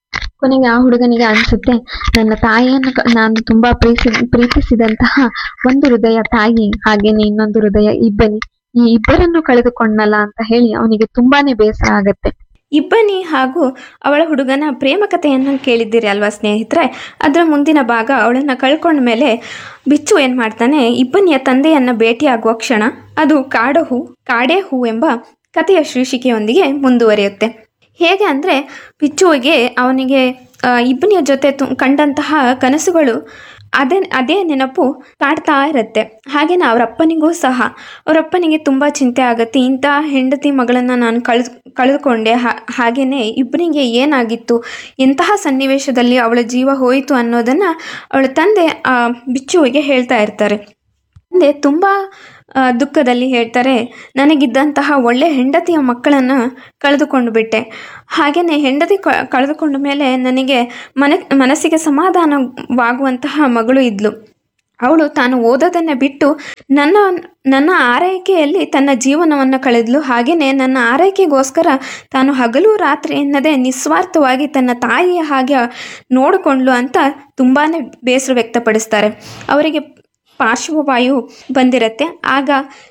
I: ಕೊನೆಗೆ ಆ ಹುಡುಗನಿಗೆ ಅನ್ಸುತ್ತೆ, ನನ್ನ ತಾಯಿಯನ್ನು ಕ- ನಾನು ತುಂಬಾ ಪ್ರೀತಿ ಪ್ರೀತಿಸಿದಂತಹ ಒಂದು ಹೃದಯ ತಾಯಿ, ಹಾಗೇನೆ ಇನ್ನೊಂದು ಹೃದಯ ಇಬ್ಬನಿ, ಈ ಇಬ್ಬರನ್ನು ಕಳೆದುಕೊಂಡಲ್ಲ ಅಂತ ಹೇಳಿ ಅವನಿಗೆ ತುಂಬಾನೇ ಬೇಸರ ಆಗತ್ತೆ.
K: ಇಬ್ಬನಿ ಹಾಗೂ ಅವಳ ಹುಡುಗನ ಪ್ರೇಮ ಕಥೆಯನ್ನು ಕೇಳಿದ್ದೀರಿ ಅಲ್ವಾ ಸ್ನೇಹಿತರೆ? ಅದರ ಮುಂದಿನ ಭಾಗ ಅವಳನ್ನು ಕಳ್ಕೊಂಡ ಮೇಲೆ ಬಿಚ್ಚು ಏನು ಮಾಡ್ತಾನೆ, ಇಬ್ಬನಿಯ ತಂದೆಯನ್ನು ಭೇಟಿಯಾಗುವ ಕ್ಷಣ ಅದು ಕಾಡು ಹೂ ಕಾಡೇ ಹೂ ಎಂಬ ಕಥೆಯ ಶೀರ್ಷಿಕೆಯೊಂದಿಗೆ ಮುಂದುವರಿಯುತ್ತೆ. ಹೇಗೆ ಅಂದರೆ, ಬಿಚ್ಚುವಿಗೆ ಅವನಿಗೆ ಆ, ಇಬ್ಬನಿಯ ಜೊತೆ ತು ಕಂಡಂತಹ ಕನಸುಗಳು ಅದೇ ಅದೇ ನೆನಪು ಕಾಡ್ತಾ ಇರುತ್ತೆ. ಹಾಗೇನೆ ಅವರಪ್ಪನಿಗೂ ಸಹ ಅವರಪ್ಪನಿಗೆ ತುಂಬ ಚಿಂತೆ ಆಗುತ್ತೆ, ಇಂತಹ ಹೆಂಡತಿ ಮಗಳನ್ನು ನಾನು ಕಳೆದು ಕಳೆದುಕೊಂಡೆ, ಹಾಗೇನೆ ಇಬ್ಬನಿಗೆ ಏನಾಗಿತ್ತು, ಎಂತಹ ಸನ್ನಿವೇಶದಲ್ಲಿ ಅವಳ ಜೀವ ಹೋಯಿತು ಅನ್ನೋದನ್ನು ಅವಳ ತಂದೆ ಆ ಬಿಚ್ಚುವಿಗೆ ಹೇಳ್ತಾ ಇರ್ತಾರೆ. ತಂದೆ ತುಂಬ ದುಃಖದಲ್ಲಿ ಹೇಳ್ತಾರೆ, ನನಗಿದ್ದಂತಹ ಒಳ್ಳೆ ಹೆಂಡತಿಯ ಮಕ್ಕಳನ್ನು ಕಳೆದುಕೊಂಡು ಬಿಟ್ಟೆ. ಹಾಗೆಯೇ ಹೆಂಡತಿ ಕಳೆದುಕೊಂಡ ಮೇಲೆ ನನಗೆ ಮನ ಮನಸ್ಸಿಗೆ ಸಮಾಧಾನವಾಗುವಂತಹ ಮಗಳು ಇದ್ಲು. ಅವಳು ತಾನು ಓದೋದನ್ನು ಬಿಟ್ಟು ನನ್ನ ನನ್ನ ಆರೈಕೆಯಲ್ಲಿ ತನ್ನ ಜೀವನವನ್ನು ಕಳೆದ್ಲು. ಹಾಗೆಯೇ ನನ್ನ ಆರೈಕೆಗೋಸ್ಕರ ತಾನು ಹಗಲು ರಾತ್ರಿ ಎನ್ನದೇ ನಿಸ್ವಾರ್ಥವಾಗಿ ತನ್ನ ತಾಯಿಯ ಹಾಗೆ ನೋಡಿಕೊಂಡ್ಲು ಅಂತ ತುಂಬಾ ಬೇಸರ ವ್ಯಕ್ತಪಡಿಸ್ತಾರೆ. ಅವರಿಗೆ ಪಾರ್ಶ್ವವಾಯು ಬಂದಿರತ್ತೆ. ಆಗ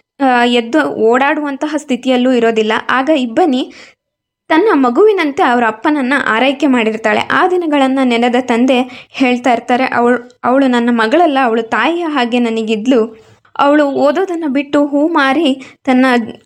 K: ಎದ್ದು ಓಡಾಡುವಂತಹ ಸ್ಥಿತಿಯಲ್ಲೂ ಇರೋದಿಲ್ಲ. ಆಗ ಇಬ್ಬನಿ ತನ್ನ ಮಗುವಿನಂತೆ ಅವರ ಅಪ್ಪನನ್ನು ಆರೈಕೆ ಮಾಡಿರ್ತಾಳೆ. ಆ ದಿನಗಳನ್ನು ನೆನೆದ ತಂದೆ ಹೇಳ್ತಾ ಇರ್ತಾರೆ, ಅವಳು ಅವಳು ನನ್ನ ಮಗಳಲ್ಲ, ಅವಳು ತಾಯಿಯ ಹಾಗೆ ನನಗಿದ್ಲು. ಅವಳು ಓದೋದನ್ನು ಬಿಟ್ಟು ಹೂ ಮಾರಿ ತನ್ನ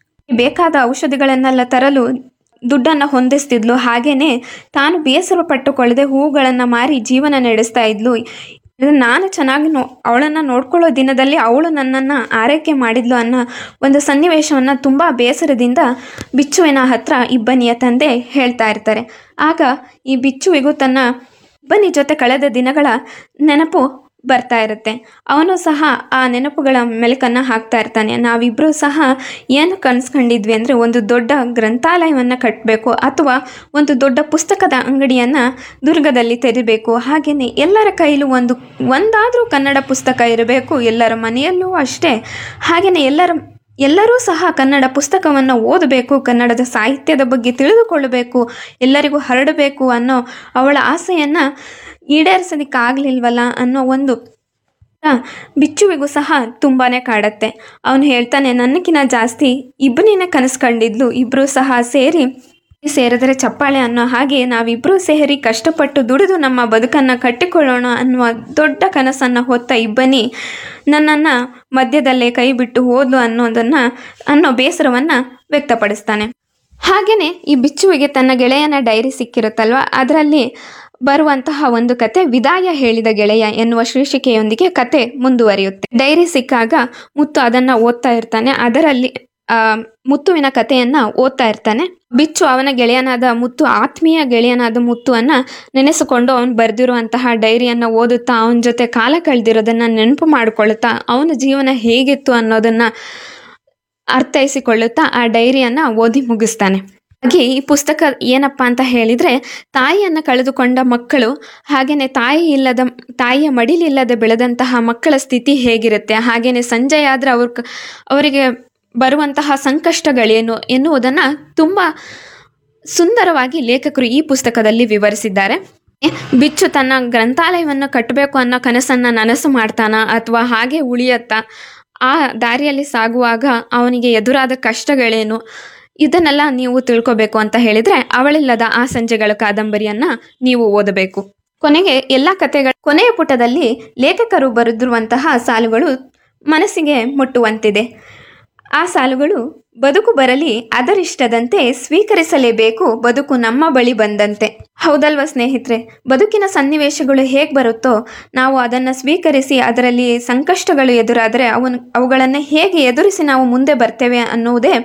K: ಬೇಕಾದ ಔಷಧಿಗಳನ್ನೆಲ್ಲ ತರಲು ದುಡ್ಡನ್ನು ಹೊಂದಿಸ್ತಿದ್ಲು. ಹಾಗೆಯೇ ತಾನು ಬೇಸರ ಪಟ್ಟುಕೊಳ್ಳದೆ ಹೂಗಳನ್ನು ಮಾರಿ ಜೀವನ ನಡೆಸ್ತಾ ಇದ್ಲು. ನಾನು ಚೆನ್ನಾಗಿ ನೋ ಅವಳನ್ನು ನೋಡ್ಕೊಳ್ಳೋ ದಿನದಲ್ಲಿ ಅವಳು ನನ್ನನ್ನು ಆರೈಕೆ ಮಾಡಿದ್ಲು ಅನ್ನೋ ಒಂದು ಸನ್ನಿವೇಶವನ್ನು ತುಂಬ ಬೇಸರದಿಂದ ಬಿಚ್ಚುವಿನ ಹತ್ರ ಇಬ್ಬನಿಯ ತಂದೆ ಹೇಳ್ತಾ ಇರ್ತಾರೆ. ಆಗ ಈ ಬಿಚ್ಚುವಿಗೂ ತನ್ನ ಇಬ್ಬನಿ ಜೊತೆ ಕಳೆದ ದಿನಗಳ ನೆನಪು ಬರ್ತಾ ಇರುತ್ತೆ. ಅವನು ಸಹ ಆ ನೆನಪುಗಳ ಮೆಲುಕನ್ನು ಹಾಕ್ತಾ ಇರ್ತಾನೆ. ನಾವಿಬ್ಬರೂ ಸಹ ಏನು ಕನ್ಸ್ಕೊಂಡಿದ್ವಿ ಅಂದರೆ, ಒಂದು ದೊಡ್ಡ ಗ್ರಂಥಾಲಯವನ್ನು ಕಟ್ಟಬೇಕು ಅಥವಾ ಒಂದು ದೊಡ್ಡ ಪುಸ್ತಕದ ಅಂಗಡಿಯನ್ನು ದುರ್ಗದಲ್ಲಿ ತೆರಿಬೇಕು. ಹಾಗೆಯೇ ಎಲ್ಲರ ಕೈಲೂ ಒಂದು ಒಂದಾದರೂ ಕನ್ನಡ ಪುಸ್ತಕ ಇರಬೇಕು, ಎಲ್ಲರ ಮನೆಯಲ್ಲೂ ಅಷ್ಟೇ. ಹಾಗೆಯೇ ಎಲ್ಲರ ಎಲ್ಲರೂ ಸಹ ಕನ್ನಡ ಪುಸ್ತಕವನ್ನು ಓದಬೇಕು, ಕನ್ನಡದ ಸಾಹಿತ್ಯದ ಬಗ್ಗೆ ತಿಳಿದುಕೊಳ್ಳಬೇಕು, ಎಲ್ಲರಿಗೂ ಹರಡಬೇಕು ಅನ್ನೋ ಅವಳ ಆಸೆಯನ್ನು ಈಡೇರಿಸೋದಕ್ಕಾಗಲಿಲ್ವಲ್ಲ ಅನ್ನೋ ಒಂದು ಬಿಚ್ಚುವಿಗೂ ಸಹ ತುಂಬಾ ಕಾಡತ್ತೆ. ಅವನು ಹೇಳ್ತಾನೆ, ನನಗಿನ್ನ ಜಾಸ್ತಿ ಇಬ್ಬನಿನ ಕನಸು ಕಂಡಿದ್ಲು, ಇಬ್ಬರೂ ಸಹ ಸೇರಿ ಸೇರಿದರೆ ಚಪ್ಪಾಳೆ ಅನ್ನೋ ಹಾಗೆ ನಾವಿಬ್ಬರೂ ಸೇರಿ ಕಷ್ಟಪಟ್ಟು ದುಡಿದು ನಮ್ಮ ಬದುಕನ್ನು ಕಟ್ಟಿಕೊಳ್ಳೋಣ ಅನ್ನುವ ದೊಡ್ಡ ಕನಸನ್ನು ಹೊತ್ತ ಇಬ್ಬನಿ ನನ್ನನ್ನು ಮಧ್ಯದಲ್ಲೇ ಕೈ ಬಿಟ್ಟು ಹೋದ್ಲು ಅನ್ನೋದನ್ನು ಅನ್ನೋ ಬೇಸರವನ್ನು ವ್ಯಕ್ತಪಡಿಸ್ತಾನೆ. ಹಾಗೆಯೇ ಈ ಬಿಚ್ಚುವಿಗೆ ತನ್ನ ಗೆಳೆಯನ ಡೈರಿ ಸಿಕ್ಕಿರುತ್ತಲ್ವ, ಅದರಲ್ಲಿ ಬರುವಂತಹ ಒಂದು ಕತೆ ವಿದಾಯ ಹೇಳಿದ ಗೆಳೆಯ ಎನ್ನುವ ಶೀರ್ಷಿಕೆಯೊಂದಿಗೆ ಕತೆ ಮುಂದುವರಿಯುತ್ತೆ. ಡೈರಿ ಸಿಕ್ಕಾಗ ಮುತ್ತು ಅದನ್ನು ಓದ್ತಾ ಇರ್ತಾನೆ. ಅದರಲ್ಲಿ ಆ ಮುತ್ತುವಿನ ಕಥೆಯನ್ನ ಓದ್ತಾ ಇರ್ತಾನೆ. ಬಿಚ್ಚು ಅವನ ಗೆಳೆಯನಾದ ಮುತ್ತು, ಆತ್ಮೀಯ ಗೆಳೆಯನಾದ ಮುತ್ತುವನ್ನ ನೆನೆಸಿಕೊಂಡು ಅವನು ಬರೆದಿರುವಂತಹ ಡೈರಿಯನ್ನ ಓದುತ್ತಾ ಅವನ ಜೊತೆ ಕಾಲ ಕಳೆದಿರೋದನ್ನ ನೆನಪು ಮಾಡಿಕೊಳ್ಳುತ್ತಾ ಅವನ ಜೀವನ ಹೇಗಿತ್ತು ಅನ್ನೋದನ್ನ ಅರ್ಥೈಸಿಕೊಳ್ಳುತ್ತಾ ಆ ಡೈರಿಯನ್ನ ಓದಿ ಮುಗಿಸ್ತಾನೆ. ಹಾಗೆ ಈ ಪುಸ್ತಕ ಏನಪ್ಪಾ ಅಂತ ಹೇಳಿದ್ರೆ, ತಾಯಿಯನ್ನು ಕಳೆದುಕೊಂಡ ಮಕ್ಕಳು, ಹಾಗೇನೆ ತಾಯಿ ಇಲ್ಲದ ತಾಯಿಯ ಮಡಿಲಿಲ್ಲದೆ ಬೆಳೆದಂತಹ ಮಕ್ಕಳ ಸ್ಥಿತಿ ಹೇಗಿರುತ್ತೆ, ಹಾಗೇನೆ ಸಂಜೆ ಆದ್ರೆ ಅವ್ರ ಅವರಿಗೆ ಬರುವಂತಹ ಸಂಕಷ್ಟಗಳೇನು ಎನ್ನುವುದನ್ನ ತುಂಬಾ ಸುಂದರವಾಗಿ ಲೇಖಕರು ಈ ಪುಸ್ತಕದಲ್ಲಿ ವಿವರಿಸಿದ್ದಾರೆ. ಬಿಚ್ಚು ತನ್ನ ಗ್ರಂಥಾಲಯವನ್ನು ಕಟ್ಟಬೇಕು ಅನ್ನೋ ಕನಸನ್ನ ನನಸು ಮಾಡ್ತಾನ ಅಥವಾ ಹಾಗೆ ಉಳಿಯತ್ತಾ, ಆ ದಾರಿಯಲ್ಲಿ ಸಾಗುವಾಗ ಅವನಿಗೆ ಎದುರಾದ ಕಷ್ಟಗಳೇನು, ಇದನ್ನೆಲ್ಲ ನೀವು ತಿಳ್ಕೋಬೇಕು ಅಂತ ಹೇಳಿದ್ರೆ ಅವಳಿಲ್ಲದ ಆ ಸಂಜೆಗಳ ಕಾದಂಬರಿಯನ್ನ ನೀವು ಓದಬೇಕು. ಕೊನೆಗೆ ಎಲ್ಲ ಕಥೆಗಳ ಕೊನೆಯ ಪುಟದಲ್ಲಿ ಲೇಖಕರು ಬರೆದಿರುವಂತಹ ಸಾಲುಗಳು ಮನಸ್ಸಿಗೆ ಮುಟ್ಟುವಂತಿದೆ. ಆ ಸಾಲುಗಳು, ಬದುಕು ಬರಲಿ ಅದರಿಷ್ಟದಂತೆ ಸ್ವೀಕರಿಸಲೇಬೇಕು ಬದುಕು ನಮ್ಮ ಬಳಿ ಬಂದಂತೆ. ಹೌದಲ್ವಾ ಸ್ನೇಹಿತರೆ, ಬದುಕಿನ ಸನ್ನಿವೇಶಗಳು ಹೇಗೆ ಬರುತ್ತೋ ನಾವು ಅದನ್ನು ಸ್ವೀಕರಿಸಿ ಅದರಲ್ಲಿ ಸಂಕಷ್ಟಗಳು ಎದುರಾದರೆ ಅವನು ಅವುಗಳನ್ನು ಹೇಗೆ ಎದುರಿಸಿ ನಾವು ಮುಂದೆ ಬರ್ತೇವೆ ಅನ್ನುವುದೇ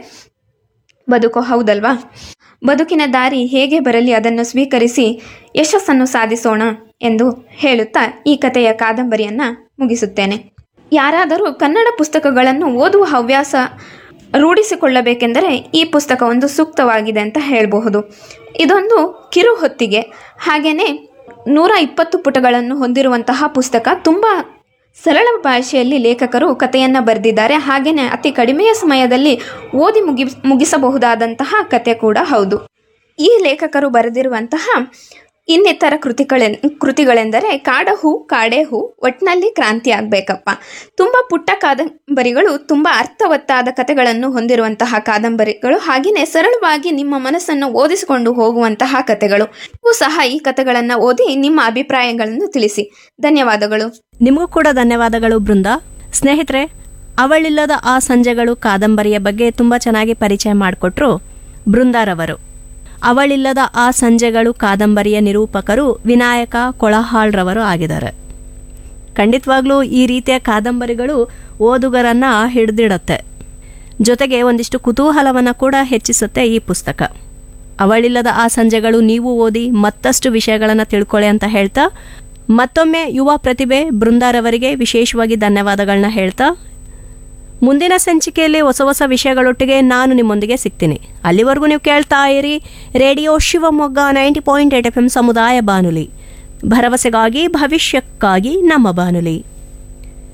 K: ಬದುಕು, ಹೌದಲ್ವಾ? ಬದುಕಿನ ದಾರಿ ಹೇಗೆ ಬರಲಿ ಅದನ್ನು ಸ್ವೀಕರಿಸಿ ಯಶಸ್ಸನ್ನು ಸಾಧಿಸೋಣ ಎಂದು ಹೇಳುತ್ತಾ ಈ ಕಥೆಯ ಕಾದಂಬರಿಯನ್ನು ಮುಗಿಸುತ್ತೇನೆ. ಯಾರಾದರೂ ಕನ್ನಡ ಪುಸ್ತಕಗಳನ್ನು ಓದುವ ಹವ್ಯಾಸ ರೂಢಿಸಿಕೊಳ್ಳಬೇಕೆಂದರೆ ಈ ಪುಸ್ತಕ ಒಂದು ಸೂಕ್ತವಾಗಿದೆ ಅಂತ ಹೇಳಬಹುದು. ಇದೊಂದು ಕಿರು ಹೊತ್ತಿಗೆ, ಹಾಗೆಯೇ ನೂರ ಇಪ್ಪತ್ತು ಪುಟಗಳನ್ನು ಹೊಂದಿರುವಂತಹ ಪುಸ್ತಕ. ತುಂಬ ಸರಳ ಭಾಷೆಯಲ್ಲಿ ಲೇಖಕರು ಕಥೆಯನ್ನು ಬರೆದಿದ್ದಾರೆ. ಹಾಗೆಯೇ ಅತಿ ಕಡಿಮೆಯ ಸಮಯದಲ್ಲಿ ಓದಿ ಮುಗಿ ಮುಗಿಸಬಹುದಾದಂತಹ ಕತೆ ಕೂಡ ಹೌದು. ಈ ಲೇಖಕರು ಬರೆದಿರುವಂತಹ ಇನ್ನಿತರ ಕೃತಿಗಳೆ ಕೃತಿಗಳೆಂದರೆ ಕಾಡಹೂ ಕಾಡೆ ಹೂ ಒಟ್ಟಿನಲ್ಲಿ ಕ್ರಾಂತಿ ಆಗಬೇಕಪ್ಪ. ತುಂಬ ಪುಟ್ಟ ಕಾದಂಬರಿಗಳು, ತುಂಬ ಅರ್ಥವತ್ತಾದ ಕಥೆಗಳನ್ನು ಹೊಂದಿರುವಂತಹ ಕಾದಂಬರಿಗಳು, ಹಾಗೆಯೇ ಸರಳವಾಗಿ ನಿಮ್ಮ ಮನಸ್ಸನ್ನು ಓದಿಸಿಕೊಂಡು ಹೋಗುವಂತಹ ಕಥೆಗಳು. ನೀವು ಸಹ ಈ ಕಥೆಗಳನ್ನು ಓದಿ ನಿಮ್ಮ ಅಭಿಪ್ರಾಯಗಳನ್ನು ತಿಳಿಸಿ. ಧನ್ಯವಾದಗಳು.
H: ನಿಮಗೂ ಕೂಡ ಧನ್ಯವಾದಗಳು ಬೃಂದ. ಸ್ನೇಹಿತರೆ, ಅವಳಿಲ್ಲದ ಆ ಸಂಜೆಗಳು ಕಾದಂಬರಿಯ ಬಗ್ಗೆ ತುಂಬ ಚೆನ್ನಾಗಿ ಪರಿಚಯ ಮಾಡಿಕೊಟ್ರು ಬೃಂದಾರವರು. ಅವಳಿಲ್ಲದ ಆ ಸಂಜೆಗಳು ಕಾದಂಬರಿಯ ನಿರೂಪಕರು ವಿನಾಯಕ ಕೊಳಹಾಳ್ರವರು ಆಗಿದ್ದಾರೆ. ಖಂಡಿತವಾಗ್ಲೂ ಈ ರೀತಿಯ ಕಾದಂಬರಿಗಳು ಓದುಗರನ್ನು ಹಿಡಿದಿಡತ್ತೆ, ಜೊತೆಗೆ ಒಂದಿಷ್ಟು ಕುತೂಹಲವನ್ನು ಕೂಡ ಹೆಚ್ಚಿಸುತ್ತೆ ಈ ಪುಸ್ತಕ. ಅವಳಿಲ್ಲದ ಆ ಸಂಜೆಗಳು ನೀವು ಓದಿ ಮತ್ತಷ್ಟು ವಿಷಯಗಳನ್ನು ತಿಳ್ಕೊಳ್ಳಿ ಅಂತ ಹೇಳ್ತಾ, ಮತ್ತೊಮ್ಮೆ ಯುವ ಪ್ರತಿಭೆ ಬೃಂದಾರವರಿಗೆ ವಿಶೇಷವಾಗಿ ಧನ್ಯವಾದಗಳನ್ನ ಹೇಳ್ತಾ, ಮುಂದಿನ ಸಂಚಿಕೆಯಲ್ಲಿ ಹೊಸ ಹೊಸ ವಿಷಯಗಳೊಟ್ಟಿಗೆ ನಾನು ನಿಮ್ಮೊಂದಿಗೆ ಸಿಗ್ತೀನಿ. ಅಲ್ಲಿವರೆಗೂ ನೀವು ಕೇಳ್ತಾ ಇರಿ radio Shivamogga ninety point eight F M ಸಮುದಾಯ ಬಾನುಲಿ, ಭರವಸೆಗಾಗಿ ಭವಿಷ್ಯಕ್ಕಾಗಿ ನಮ್ಮ ಬಾನುಲಿ.